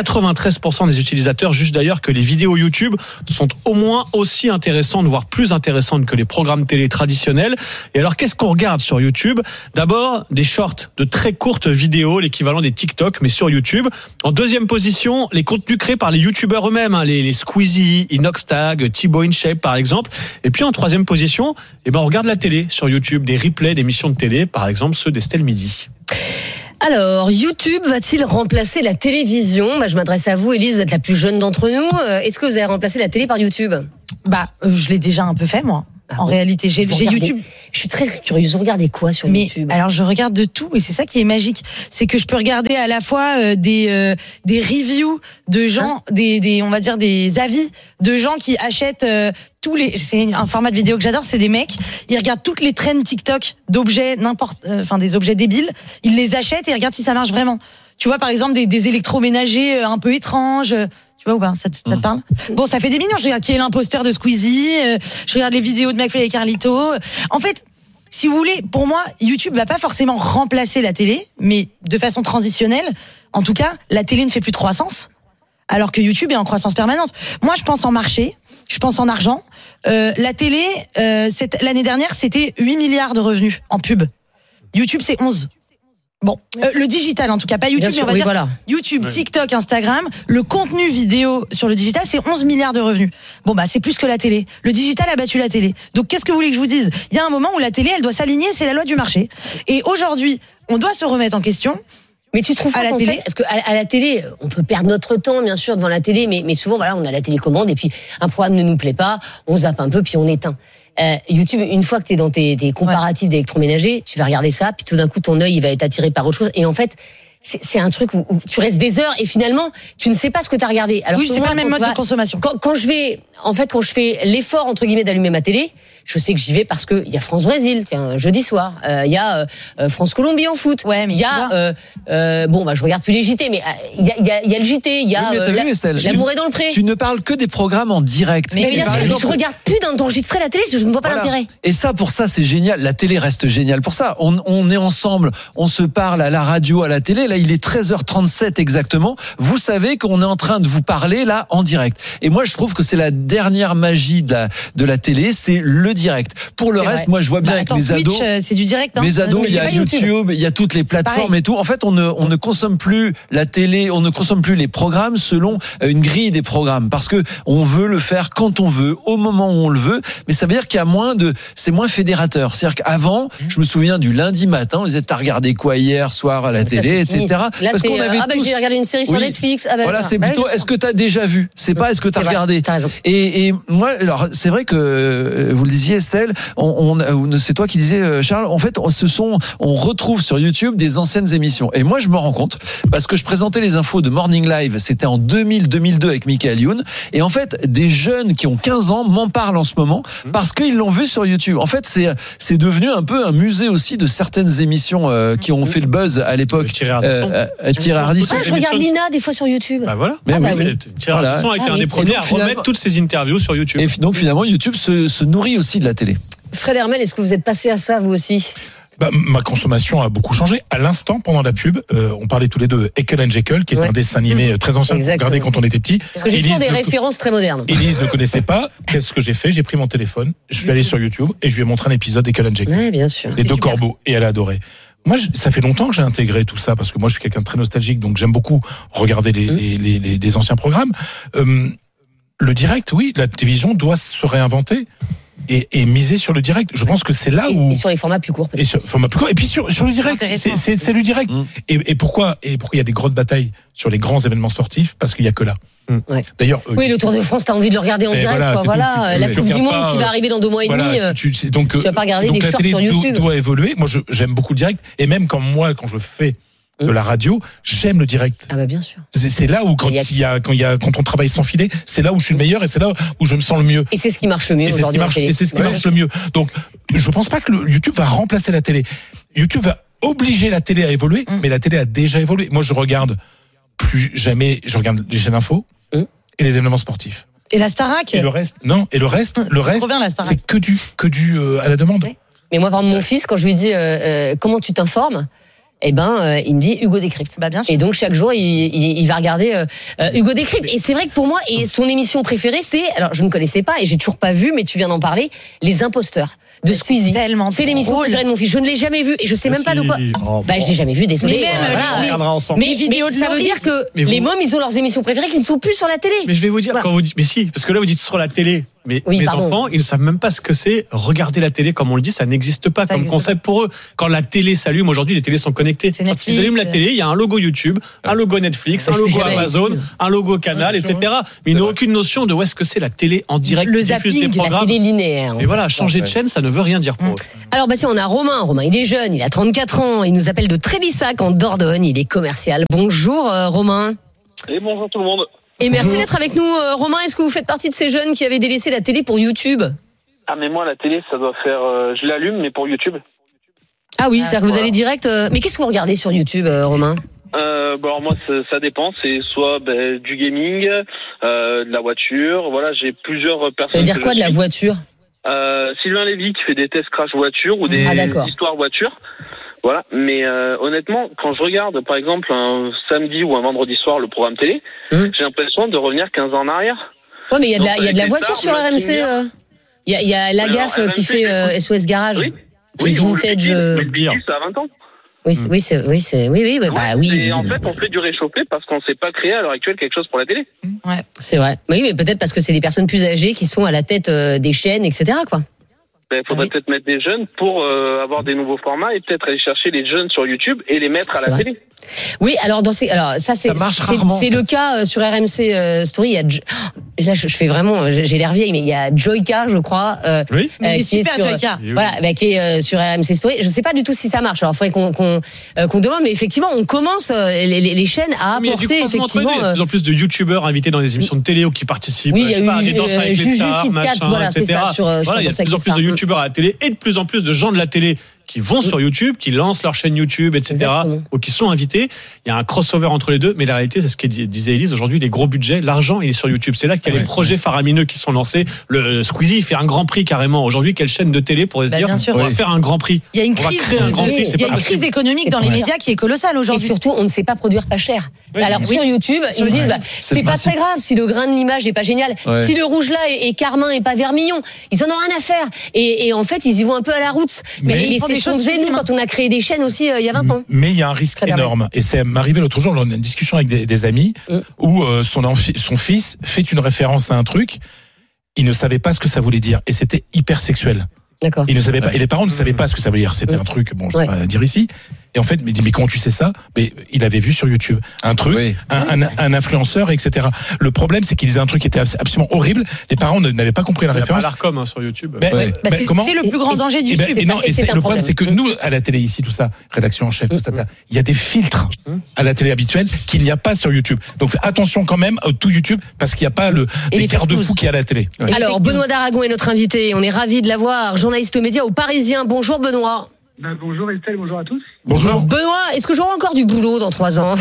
93% des utilisateurs jugent d'ailleurs que les vidéos YouTube sont au moins aussi intéressantes, voire plus intéressantes que les programmes télé traditionnels. Et alors, qu'est-ce qu'on regarde sur YouTube ? D'abord, des shorts, de très courtes vidéos, l'équivalent des TikTok, mais sur YouTube. En deuxième position, les contenus créés par les YouTubeurs eux-mêmes, les Squeezie, Inoxtag, Thibaut InShape par exemple. Et puis en troisième position, on regarde la télé sur YouTube, des replays d'émissions de télé, par exemple ceux d'Estelle Midi. Alors, YouTube va-t-il remplacer la télévision ? Je m'adresse à vous, Élise, vous êtes la plus jeune d'entre nous. Est-ce que vous avez remplacé la télé par YouTube ? Je l'ai déjà un peu fait, moi. En réalité, j'ai YouTube. Je suis très curieuse. Vous regardez quoi sur YouTube ? Alors, je regarde de tout, et c'est ça qui est magique. C'est que je peux regarder à la fois des reviews de gens, on va dire des avis de gens qui achètent c'est un format de vidéo que j'adore, c'est des mecs, ils regardent toutes les trends TikTok d'objets, des objets débiles, ils les achètent et ils regardent si ça marche vraiment. Tu vois, par exemple, des électroménagers un peu étranges. Tu vois ou pas, ça te parle ? Bon, ça fait des millions. Je regarde qui est l'imposteur de Squeezie, je regarde les vidéos de McFly et Carlito. En fait, si vous voulez, pour moi, YouTube va pas forcément remplacer la télé, mais de façon transitionnelle. En tout cas, la télé ne fait plus de croissance, alors que YouTube est en croissance permanente. Moi, je pense en marché, je pense en argent. La télé, l'année dernière, c'était 8 milliards de revenus en pub. YouTube, c'est 11. Bon, le digital en tout cas, pas YouTube, mais on va dire YouTube, TikTok, Instagram, le contenu vidéo sur le digital, c'est 11 milliards de revenus. Bon, c'est plus que la télé. Le digital a battu la télé. Donc, qu'est-ce que vous voulez que je vous dise ? Il y a un moment où la télé, elle doit s'aligner, c'est la loi du marché. Et aujourd'hui, on doit se remettre en question. Mais tu trouves pas qu'en fait, parce qu'à la télé, on peut perdre notre temps, bien sûr, devant la télé, mais souvent, on a la télécommande, et puis un programme ne nous plaît pas, on zappe un peu, puis on éteint. YouTube, une fois que tu es dans tes comparatifs d'électroménager, tu vas regarder ça, puis tout d'un coup, ton œil, il va être attiré par autre chose. Et en fait, c'est un truc où tu restes des heures et finalement, tu ne sais pas ce que tu as regardé. Alors c'est pas le même mode de consommation. Quand je fais l'effort, entre guillemets, d'allumer ma télé, je sais que j'y vais parce que il y a France-Brésil, jeudi soir, il y a France-Colombie en foot, il y a je regarde plus les JT, mais il y a le JT, il y a L'amour est dans le pré. Tu ne parles que des programmes en direct. Mais bien sûr, je regarde plus d'enregistrer la télé, je ne vois pas l'intérêt. Et ça, pour ça, c'est génial. La télé reste géniale pour ça. On est ensemble, on se parle à la radio, à la télé. Là, il est 13h37 exactement. Vous savez qu'on est en train de vous parler là en direct. Et moi, je trouve que c'est la dernière magie de la télé, c'est le direct. Pour le reste, moi, je vois bien avec mes ados. C'est du direct. Mes ados, il y a YouTube, il y a toutes les plateformes et tout. En fait, on ne consomme plus la télé, on ne consomme plus les programmes selon une grille des programmes, parce que on veut le faire quand on veut, au moment où on le veut. Mais ça veut dire qu'il y a c'est moins fédérateur. C'est-à-dire qu'avant, je me souviens du lundi matin, on disait t'as regardé quoi hier soir à la télé, etc. Là, parce qu'on avait j'ai regardé une série sur Netflix. Voilà, c'est plutôt est-ce que t'as déjà vu. C'est pas est-ce que t'as regardé. T'as raison. Et moi, alors c'est vrai que vous le disiez, Estelle, c'est toi qui disais, Charles. En fait, on retrouve sur YouTube des anciennes émissions. Et moi, je me rends compte parce que je présentais les infos de Morning Live. C'était en 2000-2002 avec Michael Youn. Et en fait, des jeunes qui ont 15 ans m'en parlent en ce moment parce qu'ils l'ont vu sur YouTube. En fait, c'est devenu un peu un musée aussi de certaines émissions qui ont fait le buzz à l'époque. Thierry Ardisson. Je regarde Lina des fois sur YouTube. Voilà. Thierry Ardisson a été un des premiers à remettre toutes ses interviews sur YouTube. Et donc finalement, YouTube se nourrit aussi de la télé. Fred Hermel, est-ce que vous êtes passé à ça vous aussi ? Ma consommation a beaucoup changé. À l'instant, pendant la pub, on parlait tous les deux Ekel and Jekyll, qui est un dessin animé très ancien qu'on regardait quand on était petit. Parce que j'ai toujours des références très modernes. Élise ne connaissait pas. Qu'est-ce que j'ai fait ? J'ai pris mon téléphone, je suis allé sur YouTube et je lui ai montré un épisode d'Ekel and Jekyll. Ouais, bien sûr. Les deux corbeaux. Et elle a adoré. Moi, ça fait longtemps que j'ai intégré tout ça, parce que moi, je suis quelqu'un de très nostalgique, donc j'aime beaucoup regarder les anciens programmes. Le direct, oui, la télévision doit se réinventer. Et miser sur le direct. Je pense que c'est là où... Et sur les formats plus courts. Et sur formats plus courts. Et puis sur le direct. C'est le direct. Et pourquoi il y a des grosses batailles sur les grands événements sportifs ? Parce qu'il n'y a que là. Ouais. D'ailleurs, oui, le Tour de France, t'as envie de le regarder en direct. La Coupe du Monde qui va arriver dans 2 mois et demi. Tu vas pas regarder des shorts sur YouTube. La télé doit évoluer. Moi, j'aime beaucoup le direct. Et même quand je fais de la radio, j'aime le direct. Ah bah bien sûr. C'est là où quand on travaille sans filet, c'est là où je suis le meilleur et c'est là où je me sens le mieux. Et c'est ce qui marche le mieux aujourd'hui. Et c'est ce qui marche le mieux. Donc, je pense pas que YouTube va remplacer la télé. YouTube va obliger la télé à évoluer, mais la télé a déjà évolué. Moi, je regarde les chaînes info et les événements sportifs. Et la Starac. Et le reste, c'est que du à la demande. Mais moi, par exemple, mon fils, quand je lui dis comment tu t'informes, il me dit Hugo Décrypte. Bien sûr. Et donc chaque jour, il va regarder Hugo Décrypte. Et c'est vrai que pour moi, et son émission préférée, alors je ne connaissais pas et j'ai toujours pas vu, mais tu viens d'en parler, Les Imposteurs de Squeezie. C'est l'émission préférée de mon fils. Je ne l'ai jamais vue et je sais même pas de quoi. Je l'ai jamais vue, désolé. Mais les vidéos de ça veut dire que les mômes, ils ont leurs émissions préférées qui ne sont plus sur la télé. Mais je vais vous dire, quand vous dites, mais si, parce que là vous dites sur la télé. Mais mes enfants, ils ne savent même pas ce que c'est regarder la télé. Comme on le dit, ça n'existe pas comme concept pour eux. Quand la télé s'allume, aujourd'hui, les télés sont connectées. Quand ils allument la télé, il y a un logo YouTube, un logo Netflix, un logo Amazon, un logo Canal, etc. Mais ils n'ont aucune notion de où est-ce que c'est la télé en direct. Le zapping, la télé linéaire. Et voilà, changer de chaîne, ça ne veut rien dire pour eux. Alors, on a Romain. Romain, il est jeune, il a 34 ans. Il nous appelle de Trélissac en Dordogne. Il est commercial. Bonjour, Romain. Et bonjour tout le monde. Et merci d'être avec nous, Romain. Est-ce que vous faites partie de ces jeunes qui avaient délaissé la télé pour YouTube ? Ah, mais moi, la télé, ça doit faire... je l'allume, mais pour YouTube. Ah oui, c'est-à-dire que vous allez direct... Mais qu'est-ce que vous regardez sur YouTube, Romain ? Alors moi, ça dépend. C'est soit du gaming, de la voiture. Voilà, j'ai plusieurs personnes... Ça veut dire quoi, de la voiture ? Sylvain Lévy qui fait des tests crash voiture ou des histoires voiture. Voilà, mais honnêtement, quand je regarde, par exemple, un samedi ou un vendredi soir le programme télé, j'ai l'impression de revenir 15 ans en arrière. Ouais, mais il y a de la voiture sur RMC. Il y a Lagaffe qui fait SOS Garage. Oui, vintage. Ça a 20 ans. Oui. Et en fait, on fait du réchauffé parce qu'on ne sait pas créer à l'heure actuelle quelque chose pour la télé. Ouais, c'est vrai. Oui, mais peut-être parce que c'est des personnes plus âgées qui sont à la tête des chaînes, etc., quoi. Il faudrait peut-être mettre des jeunes pour avoir des nouveaux formats et peut-être aller chercher les jeunes sur YouTube et les mettre à la télé. Oui, alors c'est le cas sur RMC Story. Il y a là je fais vraiment, j'ai l'air vieille, mais il y a Joyka, je crois. Oui. Mais il est super Joyka. Voilà, qui est sur RMC Story. Je sais pas du tout si ça marche. Alors il faudrait qu'on demande, mais effectivement, on commence les chaînes à apporter effectivement. Il y a de plus en plus de YouTubeurs invités dans les émissions de télé ou qui participent. Oui, il y a eu des danses avec les stars, machin, voilà, c'est ça. Voilà, il y a de plus en plus de YouTubeurs à la télé et de plus en plus de gens de la télé qui vont sur YouTube, qui lancent leur chaîne YouTube, etc., exactement, ou qui sont invités. Il y a un crossover entre les deux, mais la réalité, c'est ce que disait Élise, aujourd'hui, les gros budgets, l'argent, il est sur YouTube. C'est là qu'il y a les projets faramineux qui sont lancés. Le Squeezie, il fait un grand prix carrément. Aujourd'hui, quelle chaîne de télé pourrait se dire, on va faire un grand prix? Il y a une crise économique dans les médias qui est colossale aujourd'hui. Et surtout, on ne sait pas produire pas cher. Alors, sur YouTube, ils disent, c'est pas très grave si le grain de l'image n'est pas génial. Si le rouge là est carmin et pas vermillon, ils en ont rien à faire. Et en fait, ils y vont un peu à la route. Mais c'est ce qu'on faisait, nous, quand on a créé des chaînes aussi il y a 20 ans. Mais il y a un risque énorme. Et c'est m'arrivé l'autre jour, on a une discussion avec des amis où son fils fait une référence à un truc, il ne savait pas ce que ça voulait dire. Et c'était hyper sexuel. D'accord. Il ne savait pas, et les parents ne savaient pas ce que ça voulait dire. C'était un truc, bon, je ne vais pas dire ici. Et en fait, il me dit, mais comment tu sais ça? Mais il avait vu sur YouTube un truc, un influenceur, etc. Le problème, c'est qu'il disait un truc qui était absolument horrible. Les parents n'avaient pas compris la référence. Il n'y a pas l'ARCOM sur YouTube. C'est le plus grand danger de YouTube. Le problème, c'est que nous, à la télé ici, tout ça, rédaction en chef, tout ça, il y a des filtres à la télé habituelle qu'il n'y a pas sur YouTube. Donc attention quand même à tout YouTube, parce qu'il n'y a pas les garde-fous qu'il y a à la télé. Alors, Benoît d'Aragon est notre invité. On est ravis de l'avoir. Journaliste média au Parisien. Bonjour Benoît. Bonjour Estelle, bonjour à tous. Bonjour. Benoît, est-ce que j'aurai encore du boulot dans 3 ans?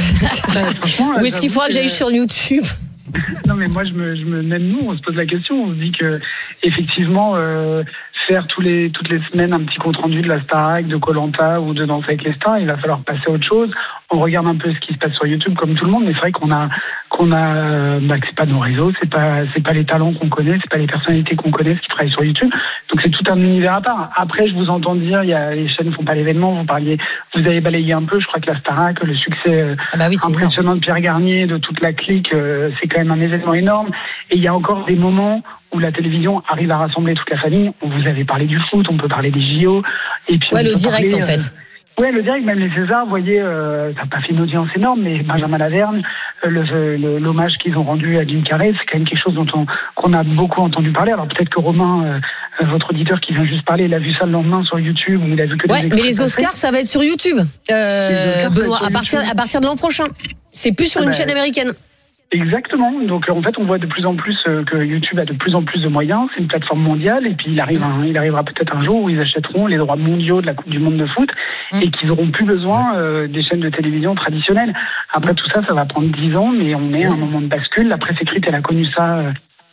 Ou est-ce qu'il faudra que j'aille sur YouTube? Non mais moi même nous on se pose la question, on se dit que effectivement faire toutes les semaines un petit compte rendu de la Starac, de Koh-Lanta ou de Danse avec les stars, il va falloir passer à autre chose. On regarde un peu ce qui se passe sur YouTube comme tout le monde, mais c'est vrai qu'on a que c'est pas nos réseaux, c'est pas les talents qu'on connaît, c'est pas les personnalités qu'on connaît qui travaillent sur YouTube. Donc c'est tout un univers à part. Après je vous entends dire les chaînes font pas l'événement, vous avez balayé un peu, je crois que la Starac, le succès impressionnant de Pierre Garnier, de toute la clique, c'est quand même un événement énorme. Et il y a encore des moments où la télévision arrive à rassembler toute la famille. Vous avez parlé du foot, on peut parler des JO. Et puis le direct en fait. Ouais, le direct, même les Césars, vous voyez, ça n'a pas fait une audience énorme, mais Benjamin Laverne, l'hommage qu'ils ont rendu à Jim Carrey, c'est quand même quelque chose qu'on a beaucoup entendu parler. Alors peut-être que Romain, votre auditeur qui vient juste parler, il a vu ça le lendemain sur YouTube, ou il a vu que mais les Oscars, ça va être sur YouTube. Benoît, à partir de l'an prochain. C'est plus sur une chaîne américaine. Exactement. Donc en fait, on voit de plus en plus que YouTube a de plus en plus de moyens. C'est une plateforme mondiale, et puis il arrivera peut-être un jour où ils achèteront les droits mondiaux de la Coupe du Monde de foot et qu'ils n'auront plus besoin des chaînes de télévision traditionnelles. Après tout ça, ça va prendre 10 ans, mais on est à un moment de bascule. La presse écrite, elle a connu ça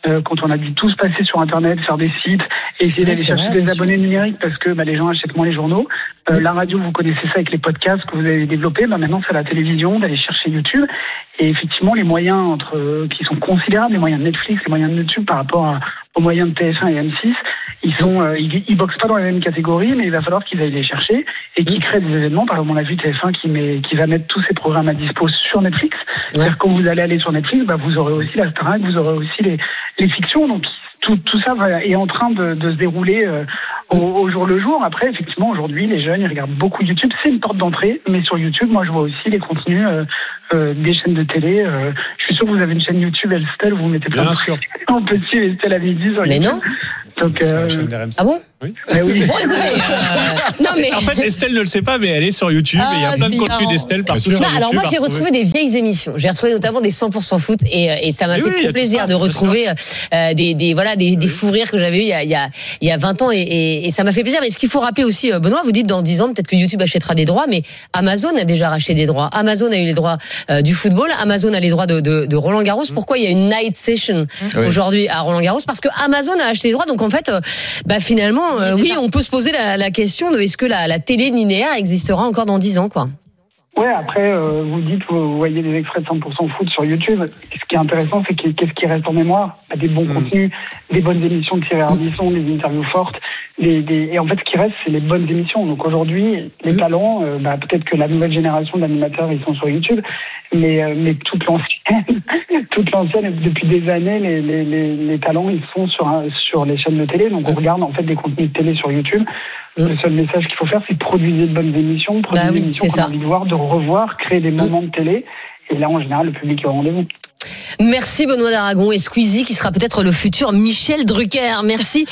quand on a dû tous passer sur Internet, faire des sites, et essayer d'aller chercher des abonnés numériques parce que les gens achètent moins les journaux. La radio, vous connaissez ça avec les podcasts que vous avez développés. Maintenant, c'est la télévision, d'aller chercher YouTube. Et effectivement, les moyens qui sont considérables, les moyens de Netflix, les moyens de YouTube par rapport aux moyens de TF1 et M6, ils boxent pas dans la même catégorie, mais il va falloir qu'ils aillent les chercher et qu'ils créent des événements. Par exemple, on a vu TF1 qui va mettre tous ses programmes à dispo sur Netflix. C'est-à-dire quand vous allez aller sur Netflix, vous aurez aussi la Starac, vous aurez aussi les fictions. Donc tout ça est en train de se dérouler au jour le jour. Après, effectivement, aujourd'hui, les jeunes, ils regardent beaucoup YouTube. C'est une porte d'entrée, mais sur YouTube, moi, je vois aussi les contenus des chaînes de télé. Je suis sûr que vous avez une chaîne YouTube, Estelle, où vous mettez plein de en petit Estelle à midi sur YouTube. Non. Donc, ah bon? Oui. Oui. Bon, écoutez, non, mais... En fait, Estelle ne le sait pas, mais elle est sur YouTube et il y a plein de contenus d'Estelle partout sur YouTube. Alors moi, j'ai retrouvé des vieilles émissions. J'ai retrouvé notamment des 100% foot et ça m'a fait trop plaisir de retrouver des fous rires que j'avais eu il y a 20 ans et ça m'a fait plaisir. Mais ce qu'il faut rappeler aussi, Benoît, vous dites dans 10 ans, peut-être que YouTube achètera des droits, mais Amazon a déjà racheté des droits. Amazon a eu les droits du football. Amazon a les droits de Roland Garros. Pourquoi il y a une night session aujourd'hui à Roland Garros? Parce que Amazon a acheté les droits. Donc en fait, finalement, oui, on peut se poser la question de est-ce que la télé linéaire existera encore dans 10 ans, quoi. Ouais, après, vous voyez des extraits de 100% foot sur YouTube. Ce qui est intéressant, c'est qu'est-ce qui reste en mémoire? Des bons contenus, des bonnes émissions de Thierry Ardisson, des interviews fortes. Et en fait, ce qui reste, c'est les bonnes émissions. Donc aujourd'hui, les talents, peut-être que la nouvelle génération d'animateurs, ils sont sur YouTube, mais toute l'ancienne, depuis des années, les talents, ils sont sur les chaînes de télé. Donc on regarde en fait des contenus de télé sur YouTube. Le seul message qu'il faut faire, c'est produire de bonnes émissions, produire des émissions qu'on a envie de voir, de revoir, créer des moments de télé. Et là, en général, le public est au rendez-vous. Merci Benoît d'Aragon et Squeezie qui sera peut-être le futur Michel Drucker. Merci.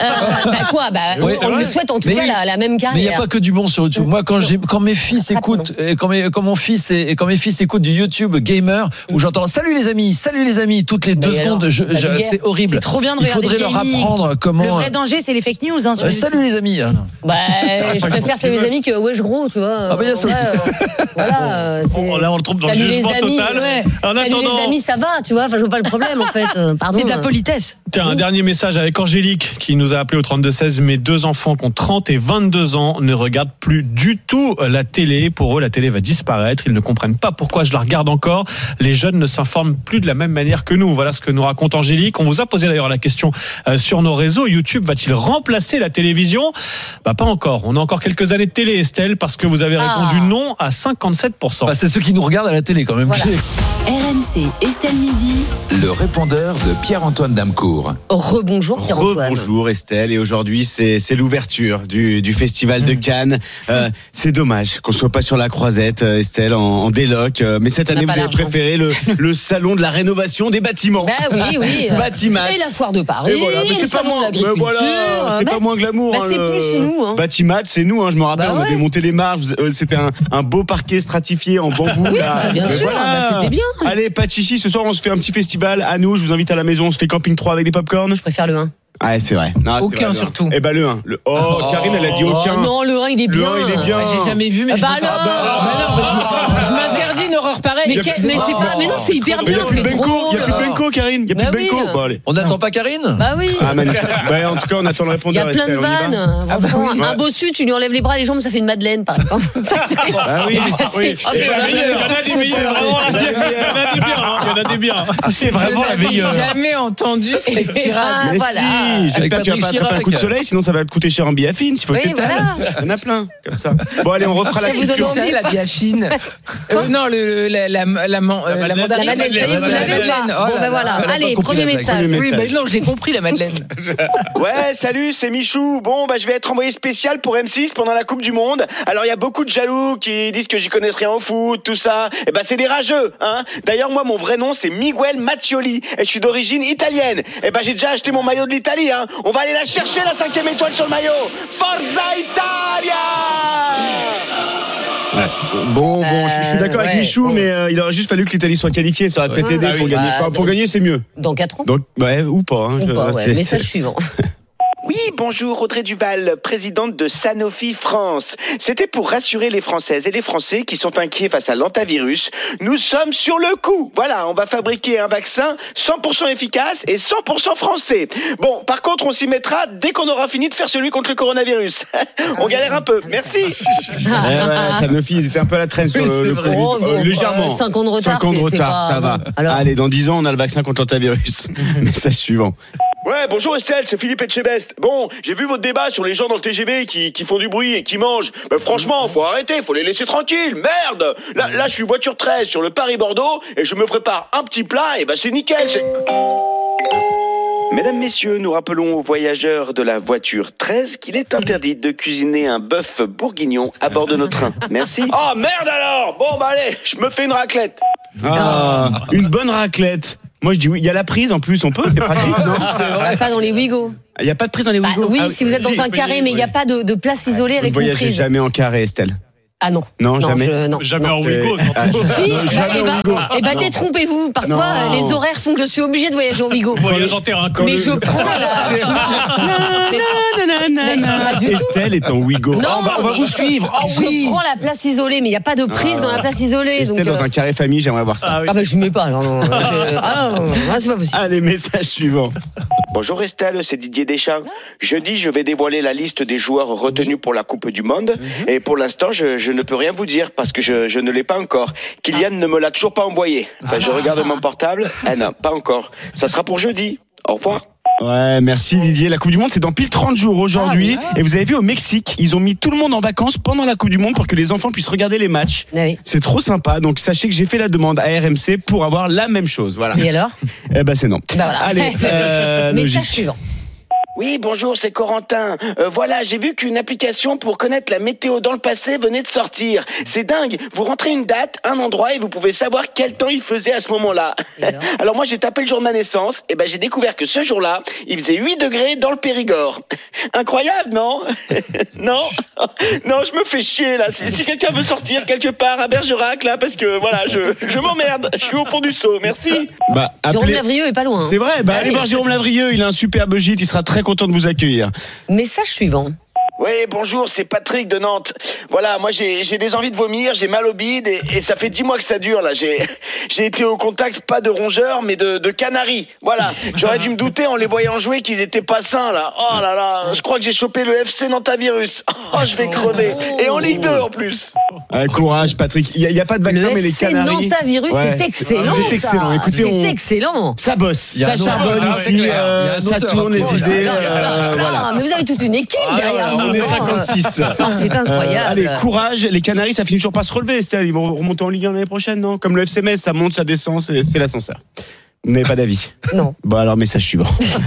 On lui souhaite en tout cas la même carrière. Mais il n'y a pas que du bon sur YouTube. Moi, quand mes fils écoutent, quand mes fils écoutent du YouTube gamer, où j'entends salut les amis toutes les 2 secondes, c'est horrible. C'est trop bien de regarder. Il faudrait leur apprendre comment. Le vrai danger, c'est les fake news. Salut les amis. Je préfère salut les amis que wesh gros, tu vois. Ah bah il y a ça aussi. Voilà. Là, on le trompe dans le jugement total. En attendant. Salut les amis, ça va, tu vois. Je vois pas le problème en fait. Pardon. C'est de la politesse. Tiens, un dernier message avec Angélique qui nous a appelé au 32-16. Mes 2 enfants qui ont 30 et 22 ans ne regardent plus du tout la télé. Pour eux, la télé va disparaître. Ils ne comprennent pas pourquoi je la regarde encore. Les jeunes ne s'informent plus de la même manière que nous. Voilà ce que nous raconte Angélique. On vous a posé d'ailleurs la question sur nos réseaux. YouTube va-t-il remplacer la télévision? Pas encore. On a encore quelques années de télé, Estelle, parce que vous avez répondu non à 57%. C'est ceux qui nous regardent à la télé quand même. Voilà. RMC, Estelle Midi. Le répondeur de Pierre-Antoine Damecourt. Rebonjour Pierre-Antoine. Rebonjour Estelle. Et aujourd'hui, c'est l'ouverture du Festival de Cannes. C'est dommage qu'on soit pas sur la croisette, Estelle, en déloc. Mais cette année, vous avez préféré le salon de la rénovation des bâtiments. Oui. Batimat. Et la foire de Paris. Et voilà. Mais c'est pas moins c'est pas moins glamour. C'est plus nous. Batimat, c'est nous. Je me rappelle, on avait monté les marches. C'était un beau parquet stratifié en bambou. Bien sûr. C'était bien. Allez, pas de chichi. Ce soir, on se fait un petit festival. À nous, je vous invite à la maison. On se fait camping 3 avec des popcorn. Je préfère le 1. Ah, c'est vrai. Non, aucun c'est vrai, surtout. Eh ben le 1. Karine, elle a dit aucun. Non, le 1, il est bien. Le 1, il est bien. J'ai jamais vu, mais je m'interdis une horreur pareille. Mais non, c'est hyper bien. Il n'y a plus de Benko, Karine. Il n'y a plus de Benko. Bon, allez. On n'attend pas Karine? Bah oui. Ah, magnifique. En tout cas, on attend le répondeur. Il y a plein de vannes. Un bossu, tu lui enlèves les bras et les jambes, ça fait une madeleine, par exemple. Ah oui. Il y en a des meilleurs. Il y en a des biens. C'est vraiment la meilleure. J'ai jamais entendu ces tirades. Mais si, j'espère que tu vas pas attraper un coup de soleil, sinon ça va te coûter cher en biafine. S'il faut que tu il y en a plein, comme ça. Bon, allez, on refera la culture. Vous la biafine. Non, la mandarine. La Madeleine. Bon, ben voilà. Allez, premier message. Oui, non, j'ai compris la Madeleine. Ouais, salut, c'est Michou. Bon, je vais être envoyé spécial pour M6 pendant la Coupe du Monde. Alors, il y a beaucoup de jaloux qui disent que j'y connais rien au foot, tout ça. Et c'est des rageux, hein. D'ailleurs, moi, mon vrai nom, c'est Miguel Maccioli. Et je suis d'origine italienne. Et j'ai déjà acheté mon maillot de l'Italie, hein. On va aller la chercher, la 5e étoile sur le maillot. Forza Italia! Bon, je suis d'accord avec Michou, mais il aurait juste fallu que l'Italie soit qualifiée. Ça aurait peut-être aidé pour gagner. Pour gagner, c'est mieux. Dans 4 ans? Donc, ou pas. Hein, message suivant. Oui, bonjour, Audrey Duval, présidente de Sanofi France. C'était pour rassurer les Françaises et les Français qui sont inquiets face à l'antavirus. Nous sommes sur le coup. Voilà, on va fabriquer un vaccin 100% efficace et 100% français. Bon, par contre, on s'y mettra dès qu'on aura fini de faire celui contre le coronavirus. On galère un peu. Merci. Sanofi, ils étaient un peu à la traîne sur le Covid. Légèrement. 5 ans de retard. 5 ans de retard, ça va. Alors... Allez, dans 10 ans, on a le vaccin contre l'antavirus. Message suivant. Ouais, bonjour Estelle, c'est Philippe Etchebest. Bon, j'ai vu votre débat sur les gens dans le TGV qui font du bruit et qui mangent. Mais franchement, faut arrêter, faut les laisser tranquilles. Merde. Là, je suis voiture 13 sur le Paris-Bordeaux et je me prépare un petit plat et c'est nickel. Mesdames, messieurs, nous rappelons aux voyageurs de la voiture 13 qu'il est interdit de cuisiner un bœuf bourguignon à bord de nos trains. Merci. Oh merde alors. Bon allez, je me fais une raclette. Une bonne raclette. Moi je dis oui, il y a la prise en plus, on peut, c'est pratique, non? Pas dans les Ouigo. Il n'y a pas de prise dans les Ouigo? Oui, si vous êtes dans un carré, mais il n'y a pas de place isolée avec une prise. Vous voyagez jamais en carré, Estelle? Ah non. Non, jamais. Jamais en Ouigo. Si, détrompez-vous. Parfois, les horaires font que je suis obligée de voyager en Ouigo. Voyage en terrain. Mais je prends Estelle est en Ouigo. Non, on va vous suivre. Je prends la place isolée, mais il n'y a pas de prise dans la place isolée. Estelle dans un carré famille, j'aimerais voir ça. Ah, mais je ne mets pas. Non, c'est pas possible. Allez, message suivant. Bonjour Estelle, c'est Didier Deschamps. Jeudi, je vais dévoiler la liste des joueurs retenus pour la Coupe du Monde. Et pour l'instant, je ne peux rien vous dire parce que je ne l'ai pas encore. Kylian ne me l'a toujours pas envoyé. Je regarde mon portable. Non, pas encore. Ça sera pour jeudi. Au revoir. Ouais, merci Didier. La Coupe du Monde, c'est dans pile 30 jours aujourd'hui. Et vous avez vu au Mexique, ils ont mis tout le monde en vacances pendant la Coupe du Monde pour que les enfants puissent regarder les matchs. C'est trop sympa. Donc sachez que j'ai fait la demande à RMC pour avoir la même chose. Voilà. Et alors? C'est non. Voilà. Allez, message suivant. Oui, bonjour, c'est Corentin. Voilà, j'ai vu qu'une application pour connaître la météo dans le passé venait de sortir. C'est dingue. Vous rentrez une date, un endroit et vous pouvez savoir quel temps il faisait à ce moment-là. Alors moi, j'ai tapé le jour de ma naissance et j'ai découvert que ce jour-là, il faisait 8 degrés dans le Périgord. Incroyable, non? Non, je me fais chier là. Si quelqu'un veut sortir quelque part à Bergerac là, parce que voilà, je m'emmerde. Je suis au fond du seau. Merci. Jérôme Lavrieux est pas loin. C'est vrai. Allez voir Jérôme Lavrieux. Il a un superbe gîte. Il sera très content de vous accueillir. Message suivant. Oui, bonjour, c'est Patrick de Nantes. Voilà, moi j'ai des envies de vomir, j'ai mal au bide et ça fait 10 mois que ça dure là. J'ai été au contact pas de rongeurs mais de canaris. Voilà, j'aurais dû me douter en les voyant jouer qu'ils étaient pas sains là. Oh là là, je crois que j'ai chopé le FC Nantavirus. Oh, je vais crever. Et en Ligue 2 en plus. Courage Patrick, il y a pas de vaccin mais les canaris. Nantavirus, c'est excellent. C'est excellent. Ça. Écoutez, c'est excellent. Ça bosse, ça charbonne ici, ça tourne les idées. Voilà. Mais vous avez toute une équipe derrière vous. On est 56. C'est incroyable. Allez, courage. Les Canaries, ça finit toujours pas se relever, Estelle. Ils vont remonter en Ligue 1 l'année prochaine, non? Comme le FCMS, ça monte, ça descend, c'est l'ascenseur. Vous n'avez pas d'avis? Non. Bon, alors, message suivant.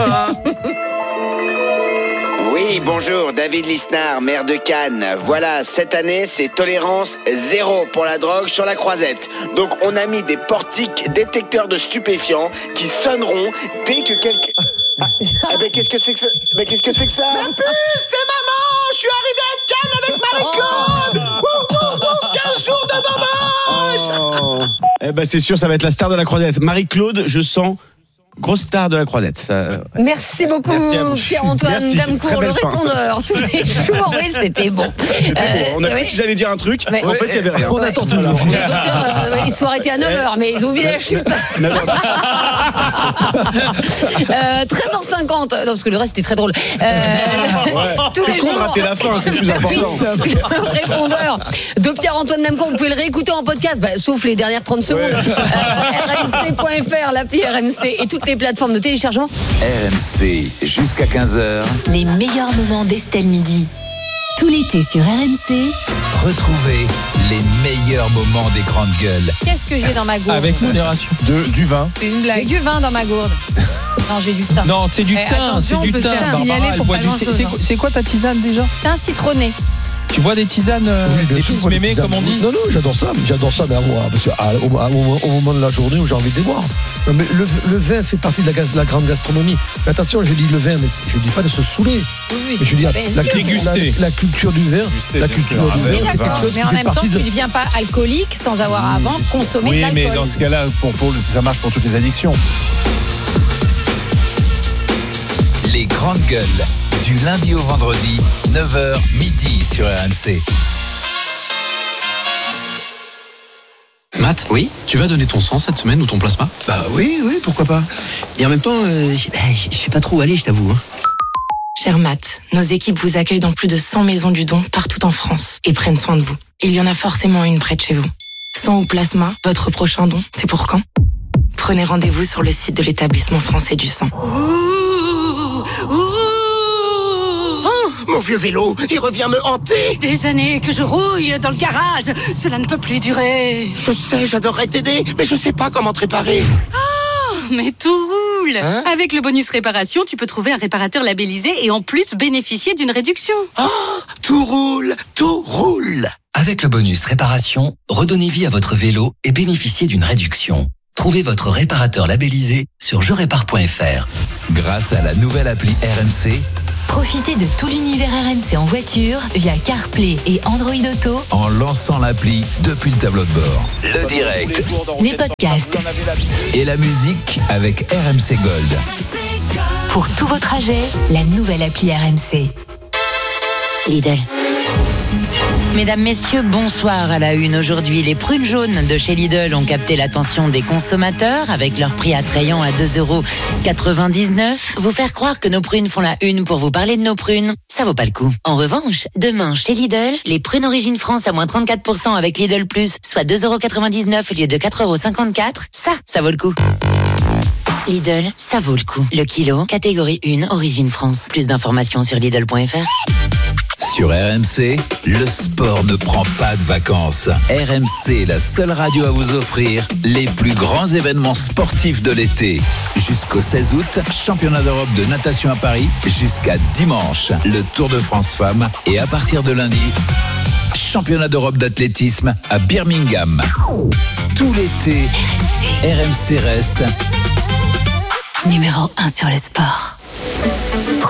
Oui, bonjour, David Lisnard, maire de Cannes. Voilà, cette année, c'est tolérance zéro pour la drogue sur la Croisette. Donc, on a mis des portiques détecteurs de stupéfiants qui sonneront dès que quelqu'un... qu'est-ce que c'est que ça? Qu'est-ce que c'est que ça? Ma puce, c'est maman! Je suis arrivé à Cannes avec Marie-Claude! 15 jours de maman! C'est sûr, ça va être la star de la Croisette. Marie-Claude, je sens... Grosse star de la Croisette. Merci beaucoup, Pierre-Antoine Damecourt, le répondeur. Tous les jours, oui, c'était bon. On a cru que j'allais dire un truc, en fait, il n'y avait rien. On attend toujours. Les auteurs, ils sont arrêtés à 9h, mais ils ont oublié la chute. 13h50, non, parce que le reste, c'était très drôle. Tous les jours. C'est rater la fin, c'est le plus important. Le répondeur de Pierre-Antoine Damecourt, vous pouvez le réécouter en podcast, sauf les dernières 30 secondes. RMC.fr, l'appli RMC et toutes les plateformes de téléchargement. RMC, jusqu'à 15h. Les meilleurs moments d'Estelle Midi. Tout l'été sur RMC. Retrouvez les meilleurs moments des grandes gueules. Qu'est-ce que j'ai dans ma gourde? Avec modération. Du vin. C'est une blague. J'ai du vin dans ma gourde. Non, j'ai du thym. Non, c'est du thym. C'est du thym. C'est quoi ta tisane déjà? Thym citronné. Tu bois des tisanes, des fils mémés, comme on dit? Non, j'adore ça, mais à moi, parce au moment de la journée où j'ai envie de les boire. Non, mais le vin fait partie de la grande gastronomie. Mais attention, je dis le vin, mais je dis pas de se saouler. Oui. Mais je dis la culture du vin. La culture du vin, c'est quelque chose qui fait partie de... Mais en même temps, tu ne deviens pas alcoolique sans avoir avant consommé de l'alcool. Oui, mais dans ce cas-là, ça marche pour toutes les addictions. Les grandes gueules. Du lundi au vendredi, 9h midi sur RMC. Matt, oui, tu vas donner ton sang cette semaine ou ton plasma? Bah oui, pourquoi pas. Et en même temps, je sais pas trop où aller, je t'avoue. Cher Matt, nos équipes vous accueillent dans plus de 100 maisons du don partout en France et prennent soin de vous. Il y en a forcément une près de chez vous. Sang ou plasma, votre prochain don, c'est pour quand? Prenez rendez-vous sur le site de l'établissement français du sang. Mon vieux vélo, il revient me hanter. Des années que je rouille dans le garage. Cela ne peut plus durer. Je sais, j'adorerais t'aider, mais je sais pas comment te réparer. Oh, mais tout roule. Avec le bonus réparation, tu peux trouver un réparateur labellisé et en plus bénéficier d'une réduction. Oh, tout roule, tout roule. Avec le bonus réparation, redonnez vie à votre vélo et bénéficiez d'une réduction. Trouvez votre réparateur labellisé sur jerépare.fr. Grâce à la nouvelle appli RMC, profitez de tout l'univers RMC en voiture via CarPlay et Android Auto en lançant l'appli depuis le tableau de bord. Le direct, les podcasts et la musique avec RMC Gold. Pour tous vos trajets, la nouvelle appli RMC. Lidl. Mesdames, messieurs, bonsoir à la une. Aujourd'hui, les prunes jaunes de chez Lidl ont capté l'attention des consommateurs avec leur prix attrayant à 2,99 €. Vous faire croire que nos prunes font la une pour vous parler de nos prunes, ça vaut pas le coup. En revanche, demain, chez Lidl, les prunes Origine France à moins 34% avec Lidl Plus, soit 2,99 € au lieu de 4,54 €, ça vaut le coup. Lidl, ça vaut le coup. Le kilo, catégorie 1, Origine France. Plus d'informations sur Lidl.fr. Sur RMC, le sport ne prend pas de vacances. RMC, la seule radio à vous offrir les plus grands événements sportifs de l'été. Jusqu'au 16 août, championnat d'Europe de natation à Paris, jusqu'à dimanche, le Tour de France Femmes. Et à partir de lundi, championnat d'Europe d'athlétisme à Birmingham. Tout l'été, RMC reste numéro 1 sur le sport.